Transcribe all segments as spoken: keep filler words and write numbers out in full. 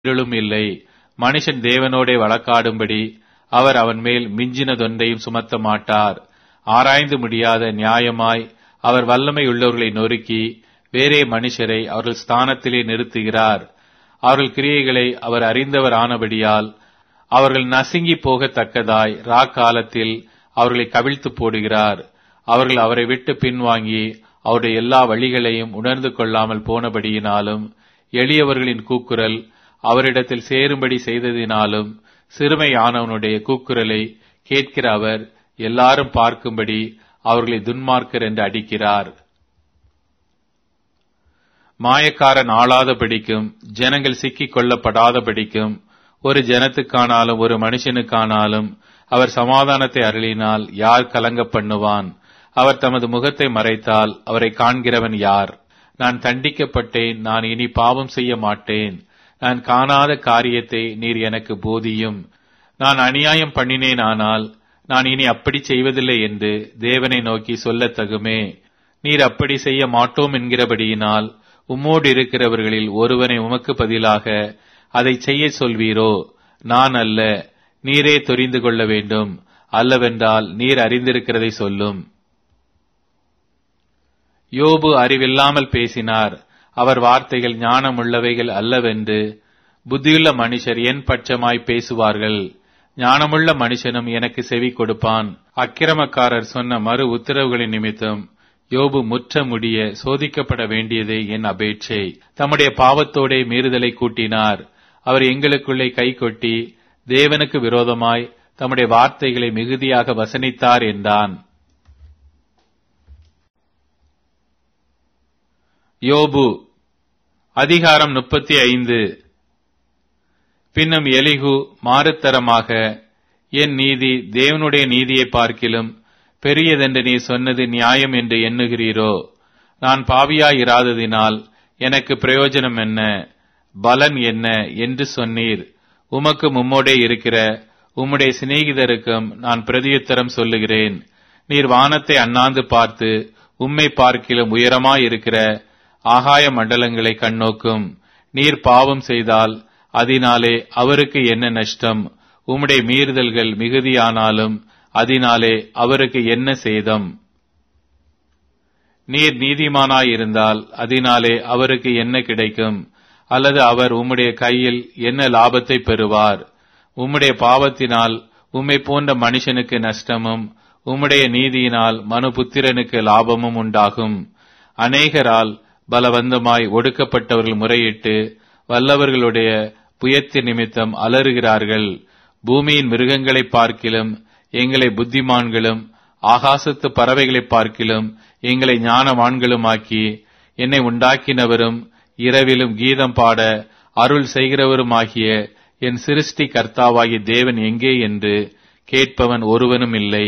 இருளும் இல்லை. மனுஷன் தேவனோடே வழக்காடும்படி அவர் அவன் மேல் மிஞ்சினதொன்றையும் சுமத்த மாட்டார். ஆராய்ந்து முடியாத நியாயமாய் அவர் வல்லமை உள்ளவர்களை நொறுக்கி வேறே மனுஷரை அவர்கள் ஸ்தானத்திலே நிறுத்துகிறார். அவர்கள் கிரியைகளை அவர் அறிந்தவர் ஆனபடியால் அவர்கள் நசுங்கி போகத்தக்கதாய் ராக்காலத்தில் அவர்களை கவிழ்த்து போடுகிறார். அவர்கள் அவரை விட்டு பின்வாங்கி அவருடைய எல்லா வழிகளையும் உணர்ந்து கொள்ளாமல் போனபடியினாலும் எளியவர்களின் கூக்குரல் அவரிடத்தில் சேரும்படி செய்ததினாலும் சிறுமையானவனுடைய கூக்குரலை கேட்கிற அவர் எல்லாரும் பார்க்கும்படி அவர்களை துன்மார்க்கர் என்று அடிக்கிறார். மாயக்காரன் ஆளாதபடிக்கும் ஜனங்கள் சிக்கிக் கொள்ளப்படாதபடிக்கும் ஒரு ஜனத்துக்கானாலும் ஒரு மனுஷனுக்கானாலும் அவர் சமாதானத்தை அருளினால் யார் கலங்க பண்ணுவான்? அவர் தமது முகத்தை மறைத்தால் அவரை காண்கிறவன் யார்? நான் தண்டிக்கப்பட்டேன், நான் இனி பாவம் செய்ய மாட்டேன். நான் காணாத காரியத்தை நீர் எனக்கு போதியும். நான் அநியாயம் பண்ணினேன், ஆனால் நான் இனி அப்படி செய்வதில்லை என்று தேவனை நோக்கி சொல்லத் தகுமே. நீர் அப்படி செய்ய மாட்டோம் என்கிறபடியினால் உம்மோடு இருக்கிறவர்களில் ஒருவனை உமக்கு பதிலாக அதை செய்ய சொல்வீரோ? நான் அல்ல, நீரே தெரிந்து கொள்ள வேண்டும். அல்லவென்றால் நீர் அறிந்திருக்கிறதை சொல்லும். யோபு அறிவில்லாமல் பேசினார். அவர் வார்த்தைகள் ஞானமுள்ளவைகள் அல்லவென்று புத்தியுள்ள மனுஷர் என் பட்சமாய் பேசுவார்கள். ஞானமுள்ள மனுஷனும் எனக்கு செவி கொடுப்பான். அக்கிரமக்காரர் சொன்ன மறு உத்தரவுகளின் நிமித்தம் யோபு முற்ற முடிய சோதிக்கப்பட வேண்டியதே என் அபேட்சை. தம்முடைய பாவத்தோடே மீறுதலை கூட்டினார். அவர் எங்களுக்குள்ளே கை கொட்டி தேவனுக்கு விரோதமாய் தம்முடைய வார்த்தைகளை மிகுதியாக வசனித்தார் என்றான். யோபு அதிகாரம் முப்பத்தி ஐந்து. பின்னும் எலிகு மாறுத்தரமாக, என் நீதி தேவனுடைய நீதியை பார்க்கிலும் பெரியதென்று நீ சொன்னது நியாயம் என்று எண்ணுகிறீரோ? நான் பாவியாயிராததினால் எனக்கு பிரயோஜனம் என்ன? பலன் என்ன என்று சொன்னீர். உமக்கு மும்மோடே இருக்கிற உம்முடைய சிநேகிதருக்கும் நான் பிரதியுத்தரம் சொல்லுகிறேன். நீர் வானத்தை அண்ணாந்து பார்த்து உம்மை பார்க்கிலும் உயரமாயிருக்கிற ஆகாய மண்டலங்களை கண்ணோக்கும். நீர் பாவம் செய்தால் அதனாலே அவருக்கு என்ன நஷ்டம்? உம்முடைய மீறுதல்கள் மிகுதியானாலும் அதனாலே அவருக்கு என்ன சேதம்? நீர் நீதிமானாயிருந்தால் அதனாலே அவருக்கு என்ன கிடைக்கும்? அல்லது அவர் உம்முடைய கையில் என்ன லாபத்தை பெறுவார்? உம்முடைய பாவத்தினால் உம்மை போன்ற மனுஷனுக்கு நஷ்டமும் உம்முடைய நீதியினால் மனுபுத்திரனுக்கு லாபமும் உண்டாகும். அநேகரால் பலவந்தமாய் ஒடுக்கப்பட்டவர்கள் முறையிட்டு வல்லவர்களுடைய புயத்து நிமித்தம் அலறுகிறார்கள். பூமியின் மிருகங்களை பார்க்கிலும் எங்களை புத்திமான்களும் ஆகாசத்து பறவைகளை பார்க்கிலும் எங்களை ஞானவான்களுமாக்கி என்னை உண்டாக்கினவரும் இரவிலும் கீதம் பாட அருள் செய்கிறவருமாகிய என் சிருஷ்டி கர்த்தாவாகிய தேவன் எங்கே என்று கேட்பவன் ஒருவனும் இல்லை.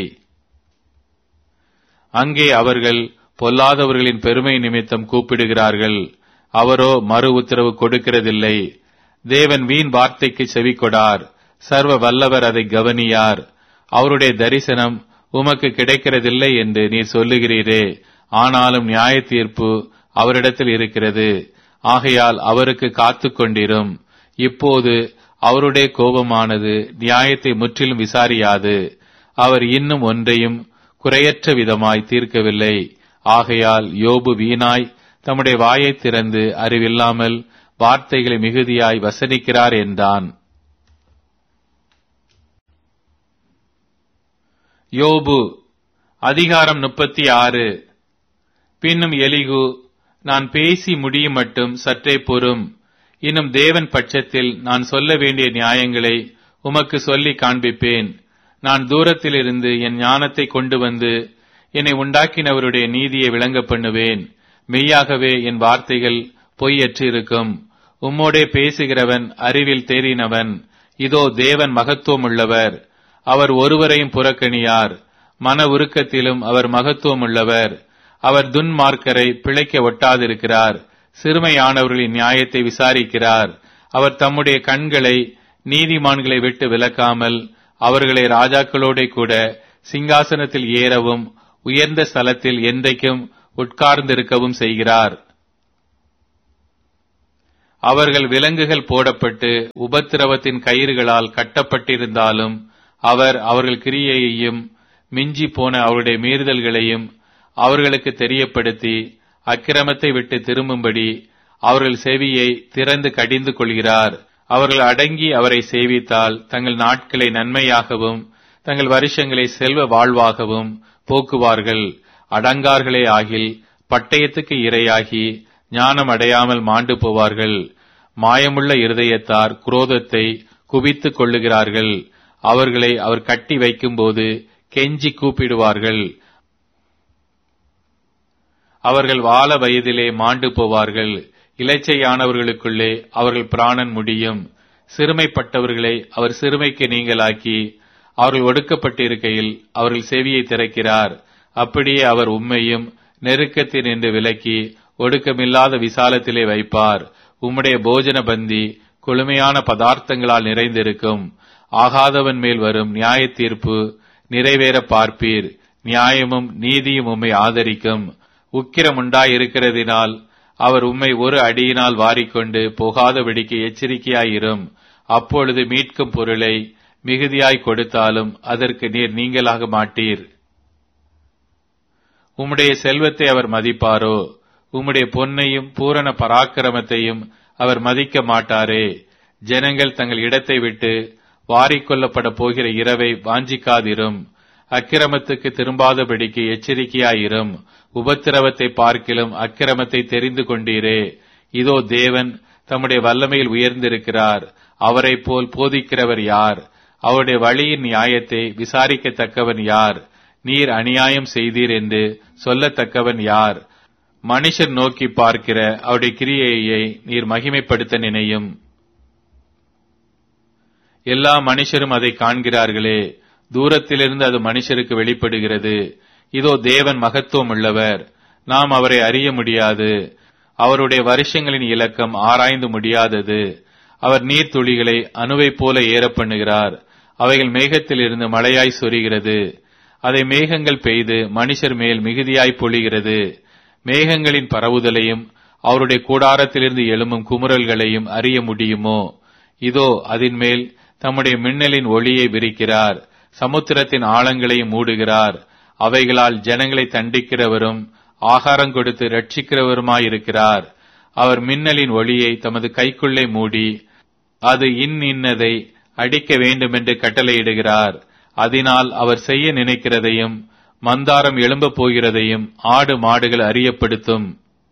அங்கே அவர்கள் பொல்லாதவர்களின் பெருமை நிமித்தம் கூப்பிடுகிறார்கள். அவரோ மறு உத்தரவு கொடுக்கிறதில்லை. தேவன் வீண் வார்த்தைக்கு செவி கொடார். சர்வ வல்லவர் அதை கவனியார். அவருடைய தரிசனம் உமக்கு கிடைக்கிறதில்லை என்று நீர் சொல்லுகிறீரே. ஆனாலும் நியாய தீர்ப்பு அவரிடத்தில் இருக்கிறது. ஆகையால் அவருக்கு காத்து கொண்டிரும். இப்போது அவருடைய கோபமானது நியாயத்தை முற்றிலும் விசாரியாது. அவர் இன்னும் ஒன்றையும் குறையற்ற விதமாய் தீர்க்கவில்லை. ஆகையால் யோபு வீணாய் தம்முடைய வாயை திறந்து அறிவில்லாமல் வார்த்தைகளை மிகுதியாய் வசனிக்கிறார் என்றான். யோபு அதிகாரம் முப்பத்தி ஆறு. பின்னும் எலிகு, நான் பேசி முடியும் மட்டும் சற்றே பொறும். இன்னும் தேவன் பட்சத்தில் நான் சொல்ல வேண்டிய நியாயங்களை உமக்கு சொல்லி காண்பிப்பேன். நான் தூரத்திலிருந்து என் ஞானத்தை கொண்டு வந்து என்னை உண்டாக்கினவருடைய நீதியை விளங்க பண்ணுவேன். மெய்யாகவே என் வார்த்தைகள் பொய்யற்று இருக்கும். உம்மோடே பேசுகிறவன் அறிவில் தேறினவன். இதோ தேவன் மகத்துவம் உள்ளவர். அவர் ஒருவரையும் புறக்கணியார். மன உருக்கத்திலும் அவர் மகத்துவம் உள்ளவர். அவர் துன்மார்க்கரை பிழைக்க ஒட்டாதிருக்கிறார். சிறுமையானவர்களின் நியாயத்தை விசாரிக்கிறார். அவர் தம்முடைய கண்களை நீதிமான்களை விட்டு விலக்காமல் அவர்களை ராஜாக்களோட கூட சிங்காசனத்தில் ஏறவும் உயர்ந்த ஸ்தலத்தில் என்றைக்கும் உட்கார்ந்திருக்கவும் செய்கிறார். அவர்கள் விலங்குகள் போடப்பட்டு உபத்திரவத்தின் கயிறுகளால் கட்டப்பட்டிருந்தாலும் அவர் அவர்கள் கிரியையையும் மிஞ்சி போன அவருடைய மீறுதல்களையும் அவர்களுக்கு தெரியப்படுத்தி அக்கிரமத்தை விட்டு திரும்பும்படி அவர்கள் செவியை திறந்து கடிந்து கொள்கிறார். அவர்கள் அடங்கி அவரை சேவித்தால் தங்கள் நாட்களை நன்மையாகவும் தங்கள் வருஷங்களை செல்வ வாழ்வாகவும் போக்குவார்கள். அடங்கார்களே ஆகில் பட்டயத்துக்கு இரையாகி ஞானம் அடையாமல் மாண்டு போவார்கள். மாயமுள்ள இருதயத்தார் குரோதத்தை குவித்துக் கொள்ளுகிறார்கள். அவர்களை அவர் கட்டி வைக்கும்போது கெஞ்சி கூப்பிடுவார்கள். அவர்கள் வால வயதிலே மாண்டு போவார்கள். இலச்சையானவர்களுக்குள்ளே அவர்கள் பிராணன் முடியும். சிறுமைப்பட்டவர்களை அவர் சிறுமைக்கு நீங்களாக்கி அவர்கள் ஒடுக்கப்பட்டிருக்கையில் அவர்கள் செவியை திறக்கிறார். அப்படியே அவர் உம்மையும் நெருக்கத்தில் நின்று விலக்கி ஒடுக்கமில்லாத விசாலத்திலே வைப்பார். உம்முடைய போஜன பந்தி கொழுமையான பதார்த்தங்களால் நிறைந்திருக்கும். ஆகாதவன் மேல் வரும் நியாய தீர்ப்பு நிறைவேற பார்ப்பீர். நியாயமும் நீதியும் உம்மை ஆதரிக்கும். உக்கிரம் உண்டாயிருக்கிறதினால் அவர் உம்மை ஒரு அடியினால் வாரிக்கொண்டு போகாதபடிக்கு எச்சரிக்கையாயிரும். அப்பொழுது மீட்கும் பொருளை மிகுதியாய் கொடுத்தாலும் அதற்கு நீர் நீங்களாக மாட்டீர். உம்முடைய செல்வத்தை அவர் மதிப்பாரோ? உம்முடைய பொன்னையும் பூரண பராக்கிரமத்தையும் அவர் மதிக்க மாட்டாரே. ஜனங்கள் தங்கள் இடத்தை விட்டு வாரிக்கொள்ளப்பட போகிற இரவை வாஞ்சிக்காதிரும். அக்கிரமத்துக்கு திரும்பாதபடிக்கு எச்சரிக்கையாயிரும். உபத்திரவத்தை பார்க்கிலும் அக்கிரமத்தை தெரிந்து கொண்டீரே. இதோ தேவன் தம்முடைய வல்லமையில் உயர்ந்திருக்கிறார். அவரை போல் போதிக்கிறவர் யார்? அவருடைய வழியின் நியாயத்தை விசாரிக்கத்தக்கவன் யார்? நீர் அநியாயம் செய்தீர் என்று சொல்லத்தக்கவன் யார்? மனுஷர் நோக்கி பார்க்கிற அவருடைய கிரியையை நீர் மகிமைப்படுத்த நினையும். எல்லா மனுஷரும் அதை காண்கிறார்களே. தூரத்திலிருந்து அது மனுஷருக்கு வெளிப்படுகிறது. இதோ தேவன் மகத்துவம் உள்ளவர். நாம் அவரை அறிய முடியாது. அவருடைய வருஷங்களின் இலக்கம் ஆராய்ந்து முடியாதது. அவர் நீர்த்துளிகளை அணுவை போல ஏற பண்ணுகிறார். அவைகள் மேகத்தில் இருந்து மழையாய் சொரிகிறது. அதை மேகங்கள் பெய்து மனுஷர் மேல் மிகுதியாய் பொழிகிறது. மேகங்களின் பரவுதலையும் அவருடைய கூடாரத்திலிருந்து எழும்பும் குமுறல்களையும் அறிய முடியுமோ? இதோ அதன் மேல் தம்முடைய மின்னலின் ஒளியை விரிக்கிறார். சமுத்திரத்தின் ஆழங்களையும் மூடுகிறார். அவைகளால் ஜனங்களை தண்டிக்கிறவரும் ஆகாரம் கொடுத்து ரட்சிக்கிறவருமாயிருக்கிறார். அவர் மின்னலின் ஒளியை தமது கைக்குள்ளே மூடி அது இன் இன்னதை அடிக்க வேண்டுமென்று கட்டளையிடுகிறார். அதனால் அவர் செய்ய நினைக்கிறதையும் மந்தாரம் எழும்ப போகிறதையும் ஆடு மாடுகள் அறியப்படுத்தும்.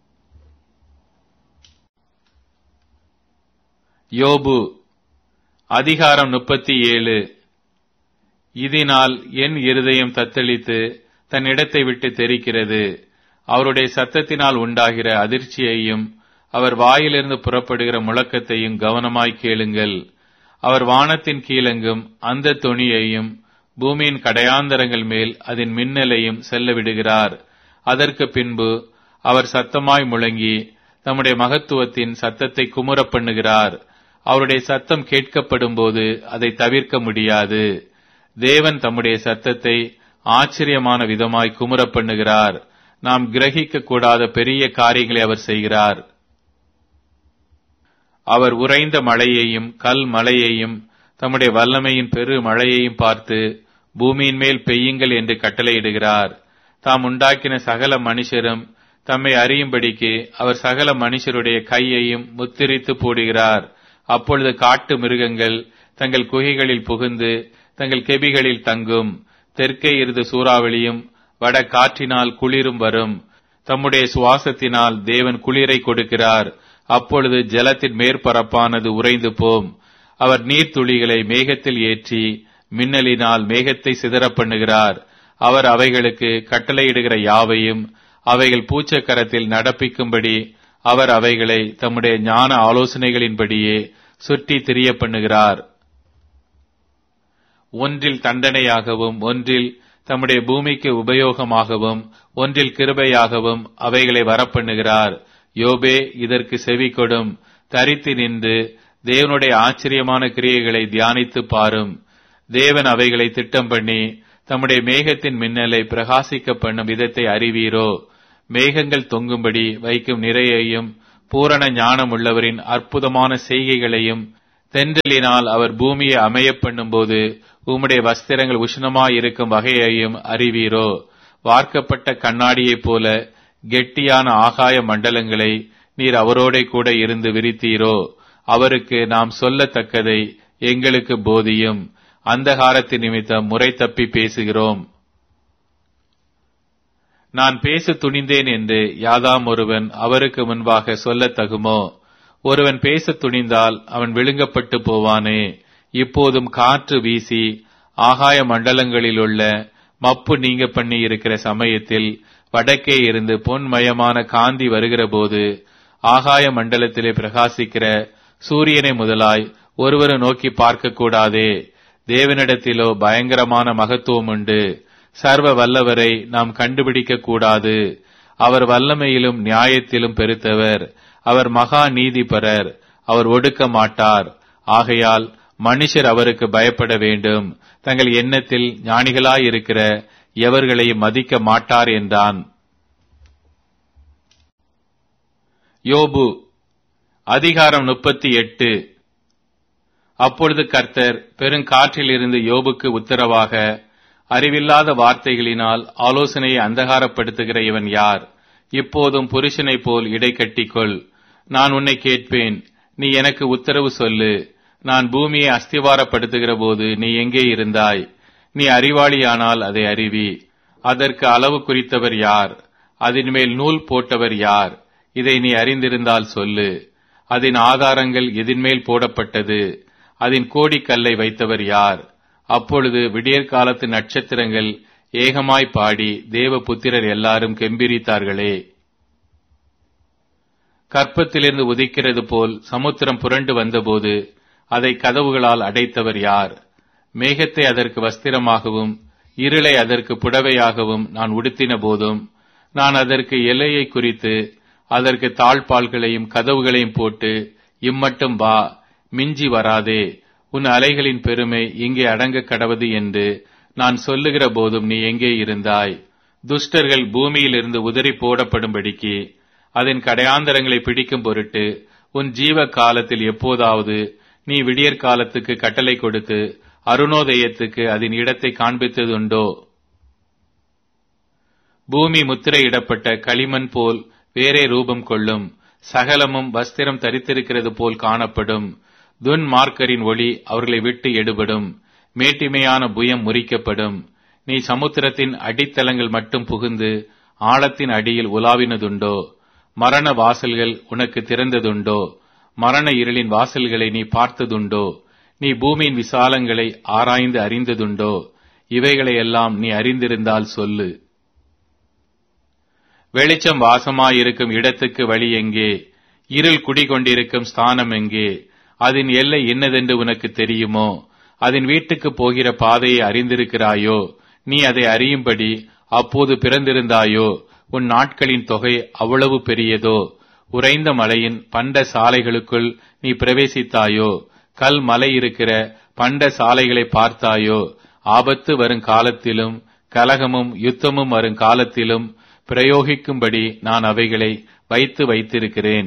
யோபு அதிகாரம் முப்பத்தி ஏழு. இதனால் என் இருதயம் தத்தளித்து தன் இடத்தை விட்டு தெரிக்கிறது. அவருடைய சத்தத்தினால் உண்டாகிற அதிர்ச்சியையும் அவர் வாயிலிருந்து புறப்படுகிற முழக்கத்தையும் கவனமாய் கேளுங்கள். அவர் வானத்தின் கீழெங்கும் அந்த தொனியையும் பூமியின் கடையாந்தரங்கள் மேல் அதன் மின்னலையும் செல்ல விடுகிறார். அதற்கு பின்பு அவர் சத்தமாய் முழங்கி தம்முடைய மகத்துவத்தின் சத்தத்தை குமுறப் பண்ணுகிறார். அவருடைய சத்தம் கேட்கப்படும் போது அதை தவிர்க்க முடியாது. தேவன் தம்முடைய சத்தத்தை ஆச்சரியமான விதமாய் குமுறப் பண்ணுகிறார். நாம் கிரகிக்க கூடாத பெரிய காரியங்களை அவர் செய்கிறார். அவர் உறைந்த மழையையும் கல் மழையையும் தம்முடைய வல்லமையின் பெரு மழையையும் பார்த்து பூமியின் மேல் பெய்யுங்கள் என்று கட்டளையிடுகிறார். தாம் உண்டாக்கின சகல மனுஷரும் தம்மை அறியும்படிக்கு அவர் சகல மனுஷருடைய கையையும் முத்திரித்து போடுகிறார். அப்பொழுது காட்டு மிருகங்கள் தங்கள் குகைகளில் புகுந்து தங்கள் கெபிகளில் தங்கும். தெற்கே இருந்து சூறாவளியும் வட காற்றினால் குளிரும் வரும். தம்முடைய சுவாசத்தினால் தேவன் குளிரை கொடுக்கிறார். அப்பொழுது ஜலத்தின் மேற்பரப்பானது உறைந்து போம். அவர் நீர்த்துளிகளை மேகத்தில் ஏற்றி மின்னலினால் மேகத்தை சிதறப் பண்ணுகிறார். அவர் அவைகளுக்கு கட்டளையிடுகிற யாவையும் அவைகள் பூச்சக்கரத்தில் நடப்பிக்கும்படி அவர் அவைகளை தம்முடைய ஞான ஆலோசனைகளின்படியே சுற்றி திரிய பண்ணுகிறார். ஒன்றில் தண்டனையாகவும் ஒன்றில் தம்முடைய பூமிக்கு உபயோகமாகவும் ஒன்றில் கிருபையாகவும் அவைகளை வரப்பண்ணுகிறார். யோபே, இதற்கு செவி கொடும். தரித்து நின்று தேவனுடைய ஆச்சரியமான கிரியைகளை தியானித்து பாரும். தேவன் அவைகளை திட்டம் பண்ணி தம்முடைய மேகத்தின் மின்னலை பிரகாசிக்க பண்ணும் விதத்தை அறிவீரோ? மேகங்கள் தொங்கும்படி வைக்கும் நிறையையும் பூரண ஞானம் உள்ளவரின் அற்புதமான செய்கைகளையும் தென்றலினால் அவர் பூமியை அமையப் பண்ணும்போது உம்முடைய வஸ்திரங்கள் உஷ்ணமாயிருக்கும் வகையையும் அறிவீரோ? வார்க்கப்பட்ட கண்ணாடியைப் போல கெட்டியான ஆகாய மண்டலங்களை நீர் அவரோடே கூட இருந்து விரித்தீரோ? அவருக்கு நாம் சொல்லத்தக்கதை எங்களுக்கு போதியும். அந்தகாரத்து நிமித்தம் முறை தப்பி பேசுகிறோம். நான் பேச துணிந்தேன் என்று யாதாம் ஒருவன் அவருக்கு முன்பாக சொல்லத் தகுமோ? ஒருவன் பேச துணிந்தால் அவன் விழுங்கப்பட்டு போவானே. இப்போதும் காற்று வீசி ஆகாய மண்டலங்களிலுள்ள மப்பு நீங்க பண்ணி இருக்கிற சமயத்தில் வடக்கே இருந்து பொன்மயமான காந்தி வருகிற போது ஆகாய மண்டலத்திலே பிரகாசிக்கிற சூரியனை முதலாய் ஒருவரும் நோக்கி பார்க்க கூடாதே. தேவனிடத்திலோ பயங்கரமான மகத்துவம் உண்டு. சர்வ வல்லவரை நாம் கண்டுபிடிக்க கூடாது. அவர் வல்லமையிலும் நியாயத்திலும் பெருத்தவர். அவர் மகா நீதிபரர். அவர் ஒடுக்க மாட்டார். ஆகையால் மனுஷர் அவருக்கு பயப்பட வேண்டும். தங்கள் எண்ணத்தில் ஞானிகளாயிருக்கிற எவர்களையும் மதிக்க மாட்டார் என்றான். யோபு அதிகாரம் முப்பத்தி எட்டு. அப்பொழுது கர்த்தர் பெருங்காற்றிலிருந்து யோபுக்கு உத்தரவாக, அறிவில்லாத வார்த்தைகளினால் ஆலோசனையை அந்தகாரப்படுத்துகிற இவன் யார்? இப்போதும் புருஷனைப் போல் இடை கட்டிக்கொள். நான் உன்னை கேட்பேன், நீ எனக்கு உத்தரவு சொல்லு. நான் பூமியை அஸ்திவாரப்படுத்துகிற போது நீ எங்கே இருந்தாய்? நீ அறிவாளியானால் அதை அறிவி. அதற்கு அளவு குறித்தவர் யார்? அதன் மேல் நூல் போட்டவர் யார்? இதை நீ அறிந்திருந்தால் சொல்லு. அதன் ஆதாரங்கள் எதின்மேல் போடப்பட்டது? அதன் கோடிக்கல்லை வைத்தவர் யார்? அப்பொழுது விடியற்காலத்து நட்சத்திரங்கள் ஏகமாய் பாடி தேவ புத்திரர் எல்லாரும் கெம்பீரித்தார்களே. கற்பத்திலிருந்து உதிக்கிறது போல் சமுத்திரம் புரண்டு வந்தபோது அதை கதவுகளால் அடைத்தவர் யார்? மேகத்தை அதற்கு வஸ்திரமாகவும் இருளை அதற்கு புடவையாகவும் நான் உடுத்தின போதும் நான் அதற்கு எல்லையை குறித்து அதற்கு தாழ்பால்களையும் கதவுகளையும் போட்டு, இம்மட்டும் வா, மிஞ்சி வராதே, உன் அலைகளின் பெருமை இங்கே அடங்க கடவது என்று நான் சொல்லுகிற போதும் நீ எங்கே இருந்தாய்? துஷ்டர்கள் பூமியிலிருந்து உதறி போடப்படும்படிக்கு அதன் கடையாந்தரங்களை பிடிக்கும் பொருட்டு உன் ஜீவ காலத்தில் எப்போதாவது நீ விடியற் காலத்துக்கு கட்டளை கொடுத்து அருணோதயத்துக்கு அதன் இடத்தை காண்பித்ததுண்டோ? பூமி முத்திரையிடப்பட்ட களிமண் போல் வேறே ரூபம் கொள்ளும். சகலமும் வஸ்திரம் தரித்திருக்கிறது போல் காணப்படும். துன்மார்க்கரின் ஒளி அவர்களை விட்டு எடுபடும். மேட்டிமையான புயம் முறிக்கப்படும். நீ சமுத்திரத்தின் அடித்தளங்கள் மட்டும் புகுந்து ஆழத்தின் அடியில் உலாவினதுண்டோ? மரண வாசல்கள் உனக்கு திறந்ததுண்டோ? மரண இருளின் வாசல்களை நீ பார்த்ததுண்டோ? நீ பூமியின் விசாலங்களை ஆராய்ந்து அறிந்ததுண்டோ? இவைகளையெல்லாம் நீ அறிந்திருந்தால் சொல்லு. வெளிச்சம் வாசமாயிருக்கும் இடத்துக்கு வழி எங்கே? இருள் குடிகொண்டிருக்கும் ஸ்தானம் எங்கே? அதன் எல்லை என்னதென்று உனக்கு தெரியுமோ? அதன் வீட்டுக்கு போகிற பாதையை அறிந்திருக்கிறாயோ? நீ அதை அறியும்படி அப்போது பிறந்திருந்தாயோ? உன் நாட்களின் தொகை அவ்வளவு பெரியதோ? உறைந்த மலையின் பண்ட சாலைகளுக்குள் நீ பிரவேசித்தாயோ? கல் மலை இருக்கிற பண்ட சாலைகளை பார்த்தாயோ? ஆபத்து வரும் காலத்திலும் கலகமும் யுத்தமும் வரும் காலத்திலும் பிரயோகிக்கும்படி நான் அவைகளை வைத்து வைத்திருக்கிறேன்.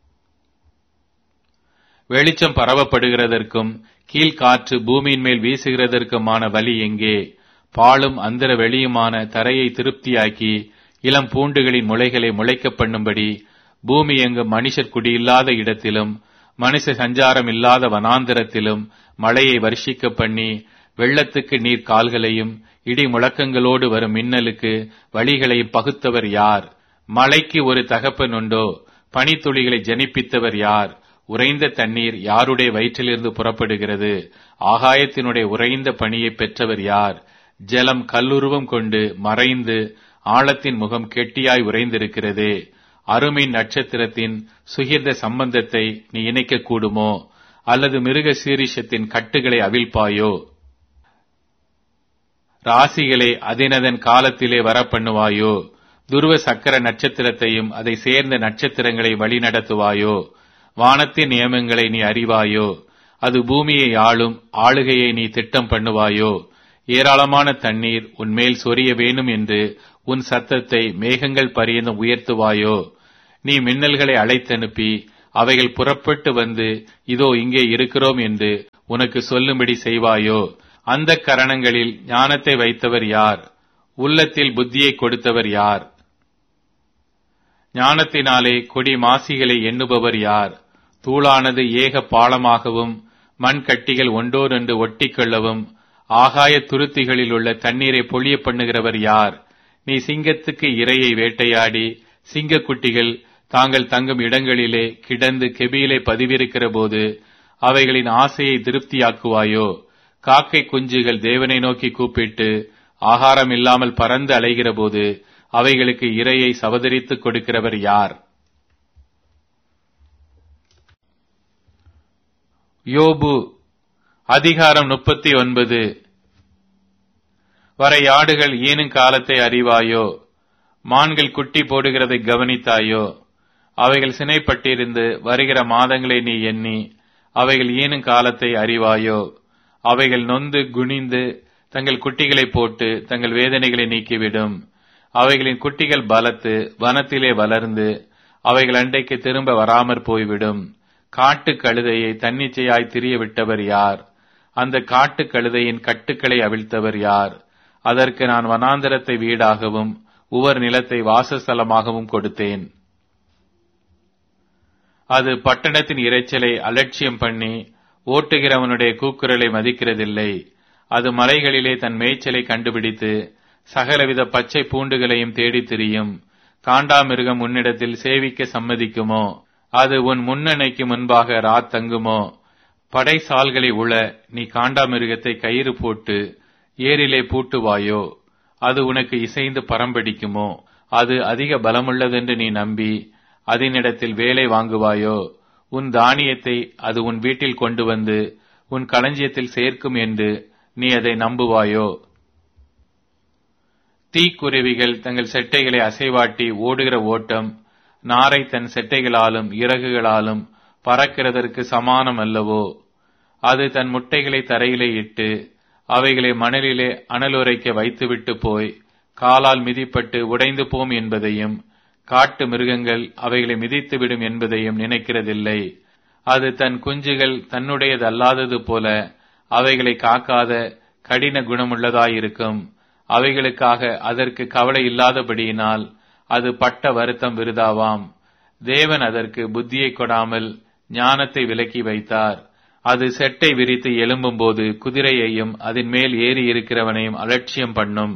வெளிச்சம் பரவப்படுகிறதற்கும் கீழ்காற்று பூமியின் மேல் வீசுகிறதற்குமான வழி எங்கே? பாலும் அந்தர வெளியுமான தரையை திருப்தியாக்கி இளம் பூண்டுகளின் முளைகளை முளைக்க பண்ணும்படி பூமி எங்கும் மனுஷர் குடியில்லாத இடத்திலும் மனுஷ சஞ்சாரம் இல்லாத வனாந்தரத்திலும் மழையை வருஷிக்க பண்ணி வெள்ளத்துக்கு நீர் கால்களையும் இடி முழக்கங்களோடு வரும் மின்னலுக்கு வழிகளையும் பகுத்தவர் யார்? மழைக்கு ஒரு தகப்பன் உண்டோ? பனித்துளிகளை ஜனிப்பித்தவர் யார்? உறைந்த தண்ணீர் யாருடைய வயிற்றிலிருந்து புறப்படுகிறது? ஆகாயத்தினுடைய உறைந்த பனியை பெற்றவர் யார்? ஜலம் கல்லுருவம் கொண்டு மறைந்து ஆழத்தின் முகம் கெட்டியாய் உறைந்திருக்கிறதே. அருமின் நட்சத்திரத்தின் சுகிர்ந்த சம்பந்தத்தை நீ இணைக்க கூடுமோ? அல்லது மிருக சீரிஷத்தின் கட்டுகளை அவிழ்ப்பாயோ? ராசிகளை அதினதன் காலத்திலே வரப்பண்ணுவாயோ? துருவ சக்கர நட்சத்திரத்தையும் அதை சேர்ந்த நட்சத்திரங்களை வழி நடத்துவாயோ? வானத்தின் நியமங்களை நீ அறிவாயோ? அது பூமியை ஆளும் ஆளுகையை நீ திட்டம் பண்ணுவாயோ? ஏராளமான தண்ணீர் உன்மேல் சொரிய வேணும் என்று உன் சத்தத்தை மேகங்கள் பரியந்தம் உயர்த்துவாயோ? நீ மின்னல்களை அழைத்தனுப்பி அவைகள் புறப்பட்டு வந்து இதோ இங்கே இருக்கிறோம் என்று உனக்கு சொல்லும்படி செய்வாயோ? அந்த கரணங்களில் ஞானத்தை வைத்தவர் யார்? உள்ளத்தில் புத்தியை கொடுத்தவர் யார்? ஞானத்தினாலே கொடி மாசிகளை எண்ணுபவர் யார்? தூளானது ஏக பாலமாகவும் மண் கட்டிகள் ஒன்றோடொன்று ஒட்டிக்கொள்ளவும் ஆகாய துருத்திகளில் உள்ள தண்ணீரை பொழிய பண்ணுகிறவர் யார்? நீ சிங்கத்துக்கு இரையை வேட்டையாடி சிங்கக்குட்டிகள் தாங்கள் தங்கும் இடங்களிலே கிடந்து கெபியிலே பதிவிருக்கிற போது அவைகளின் ஆசையை திருப்தியாக்குவாயோ? காக்கை குஞ்சுகள் தேவனை நோக்கி கூப்பிட்டு ஆகாரம் இல்லாமல் பறந்து அலைகிற போது அவைகளுக்கு இரையை சவதரித்துக் கொடுக்கிறவர் யார்? யோபு அதிகாரம் முப்பத்தி ஒன்பது. வரையாடுகள் ஈனும் காலத்தை அறிவாயோ? மான்கள் குட்டி போடுகிறதை கவனித்தாயோ? அவைகள் சினைப்பட்டிருந்து வருகிற மாதங்களை நீ எண்ணி அவைகள் ஈனும் காலத்தை அறிவாயோ? அவைகள் நொந்து குனிந்து தங்கள் குட்டிகளை போட்டு தங்கள் வேதனைகளை நீக்கிவிடும். அவைகளின் குட்டிகள் பலத்து வனத்திலே வளர்ந்து அவைகள் அண்டைக்கு திரும்ப வராமற் போய்விடும். காட்டு கழுதையை தன்னிச்சையாய் திரிய விட்டவர் யார்? அந்த காட்டு கழுதையின் கட்டுக்களை அவிழ்த்தவர் யார்? அதற்கு நான் வனாந்தரத்தை வீடாகவும் உவர் நிலத்தை வாசஸ்தலமாகவும் கொடுத்தேன். அது பட்டணத்தின் இரைச்சலை அலட்சியம் பண்ணி ஓட்டுகிறவனுடைய கூக்குரலை மதிக்கிறதில்லை. அது மலைகளிலே தன் மேய்ச்சலை கண்டுபிடித்து சகலவித பச்சை பூண்டுகளையும் தேடி திரியும். காண்டாமிருகம் உன்னிடத்தில் சேவிக்க சம்மதிக்குமோ? அது உன் முன்னணைக்கு முன்பாக ராத் தங்குமோ? படைசால்களை உள நீ காண்டாமிருகத்தை கயிறு போட்டு ஏரிலே பூட்டுவாயோ? அது உனக்கு இசைந்து பரம்படிக்குமோ? அது அதிக பலமுள்ளதென்று நீ நம்பி அதனிடத்தில் வேலை வாங்குவாயோ? உன் தானியத்தை அது உன் வீட்டில் கொண்டு வந்து உன் களஞ்சியத்தில் சேர்க்கும் என்று நீ அதை நம்புவாயோ? தீக்குருவிகள் தங்கள் செட்டைகளை அசைவாட்டி ஓடுகிற ஓட்டம் நாரை தன் செட்டைகளாலும் இறகுகளாலும் பறக்கிறதற்கு சமானம் அல்லவோ? அது தன் முட்டைகளை தரையிலே இட்டு அவைகளை மணலிலே அனலுரைக்க வைத்துவிட்டு போய் காலால் மிதிப்பட்டு உடைந்து போம் என்பதையும் காட்டு மிருகங்கள் அவைகளை மிதித்துவிடும் என்பதையும் நினைக்கிறதில்லை. அது தன் குஞ்சுகள் தன்னுடையதல்லாதது போல அவைகளை காக்காத கடின குணமுள்ளதாயிருக்கும். அவைகளுக்காக அதற்கு கவலை இல்லாதபடியினால் அது பட்ட வருத்தம் விருதாவாம். தேவன் அதற்கு புத்தியை கொடாமல் ஞானத்தை விலக்கி வைத்தார். அது செட்டை விரித்து எழும்பும் போது குதிரையையும் அதன் மேல் ஏறி இருக்கிறவனையும் அலட்சியம் பண்ணும்.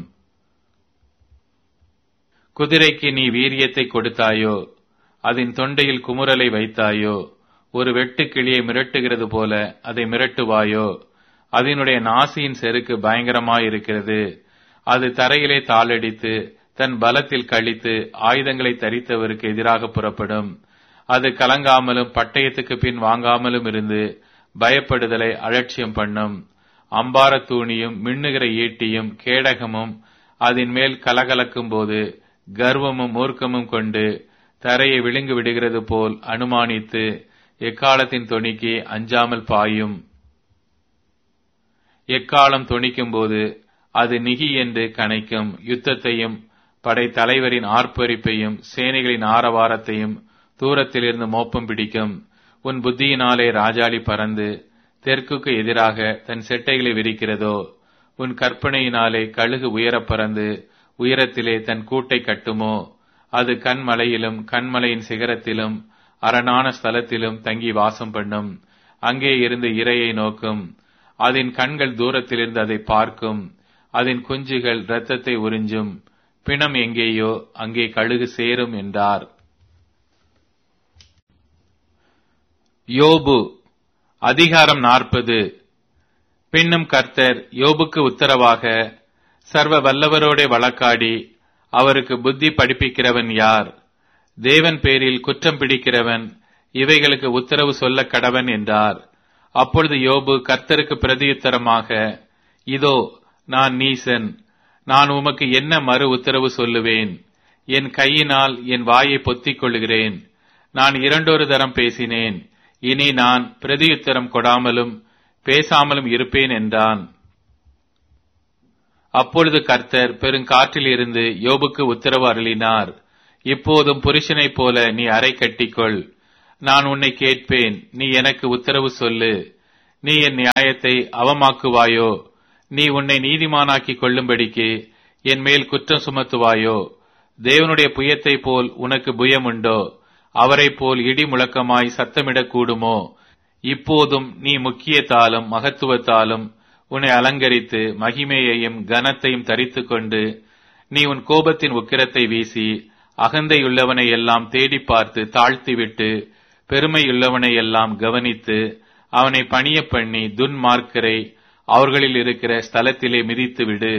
குதிரைக்கு நீ வீரியத்தை கொடுத்தாயோ? அதன் தொண்டையில் குமுறலை வைத்தாயோ? ஒரு வெட்டுக்கிளியை மிரட்டுகிறது போல அதை மிரட்டுவாயோ? அதனுடைய நாசியின் செருக்கு பயங்கரமாயிருக்கிறது. அது தரையிலே தாளடித்து தன் பலத்தில் கழித்து ஆயுதங்களை தரித்தவருக்கு எதிராக புறப்படும். அது கலங்காமலும் பட்டயத்துக்கு பின் வாங்காமலும் இருந்து பயப்படுதலை அலட்சியம் பண்ணும். அம்பார தூணியும் மின்னுகிற ஈட்டியும் கேடகமும் அதன் மேல் கலகலக்கும் போது கர்வமும் மூர்க்கமும் கொண்டு தரையை விழுங்கு விடுகிறது போல் அனுமானித்து எக்காலத்தின் தொனிக்கு அஞ்சாமல் பாயும். எக்காலம் தொனிக்கும் போது அது நிகி என்று கனைக்கும். யுத்தத்தையும் படை தலைவரின் ஆர்ப்பரிப்பையும் சேனைகளின் ஆரவாரத்தையும் தூரத்திலிருந்து மோப்பம் பிடிக்கும். உன் புத்தியினாலே ராஜாளி பறந்து தெற்குக்கு எதிராக தன் செட்டைகளை விரிக்கிறதோ? உன் கற்பனையினாலே கழுகு உயரப் பறந்து உயரத்திலே தன் கூட்டை கட்டுமோ? அது கண்மலையிலும் கண்மலையின் சிகரத்திலும் அரணான ஸ்தலத்திலும் தங்கி வாசம் பண்ணும். அங்கே இருந்து இரையை நோக்கும். அதன் கண்கள் தூரத்திலிருந்து அதை பார்க்கும். அதன் குஞ்சுகள் இரத்தத்தை உறிஞ்சும். பிணம் எங்கேயோ அங்கே கழுகு சேரும் என்றார். யோபு அதிகாரம் நாற்பது. பின்னும் கர்த்தர் யோபுக்கு உத்தரவாக, சர்வ வல்லவரோடே வழக்காடி அவருக்கு புத்தி படிப்பிக்கிறவன் யார்? தேவன் பேரில் குற்றம் பிடிக்கிறவன் இவைகளுக்கு உத்தரவு சொல்ல கடவன் என்றார். அப்பொழுது யோபு கர்த்தருக்கு பிரதியுத்தரமாக, இதோ நான் நீசன், நான் உமக்கு என்ன மறு உத்தரவு சொல்லுவேன்? என் கையினால் என் வாயை பொத்திக் கொள்கிறேன். நான் இரண்டொரு தரம் பேசினேன், இனி நான் பிரதியுத்தரம் கொடாமலும் பேசாமலும் இருப்பேன் என்றான். அப்பொழுது கர்த்தர் பெருங்காற்றில் இருந்து யோபுக்கு உத்தரவு அருளினார். இப்போதும் புருஷனைப் போல நீ அறை கட்டிக்கொள். நான் உன்னை கேட்பேன், நீ எனக்கு உத்தரவு சொல்லு. நீ என் நியாயத்தை அவமாக்குவாயோ? நீ உன்னை நீதிமானாக்கிக் கொள்ளும்படிக்கு என் மேல் குற்றம் சுமத்துவாயோ? தேவனுடைய புயத்தை போல் உனக்கு புயம் உண்டோ? அவரை போல் இடி முழக்கமாய் சத்தமிடக் கூடுமோ? இப்போதும் நீ முக்கியத்தாலும் மகத்துவத்தாலும் உன்னை அலங்கரித்து மகிமையையும் கனத்தையும் தரித்துக் கொண்டு நீ உன் கோபத்தின் உக்கிரத்தை வீசி அகந்தையுள்ளவனை எல்லாம் தேடி பார்த்து தாழ்த்திவிட்டு பெருமையுள்ளவனை எல்லாம் கவனித்து அவனை பணிய பண்ணி துன்மார்க்கரை அவர்களில் இருக்கிற ஸ்தலத்திலே மிதித்து விடு.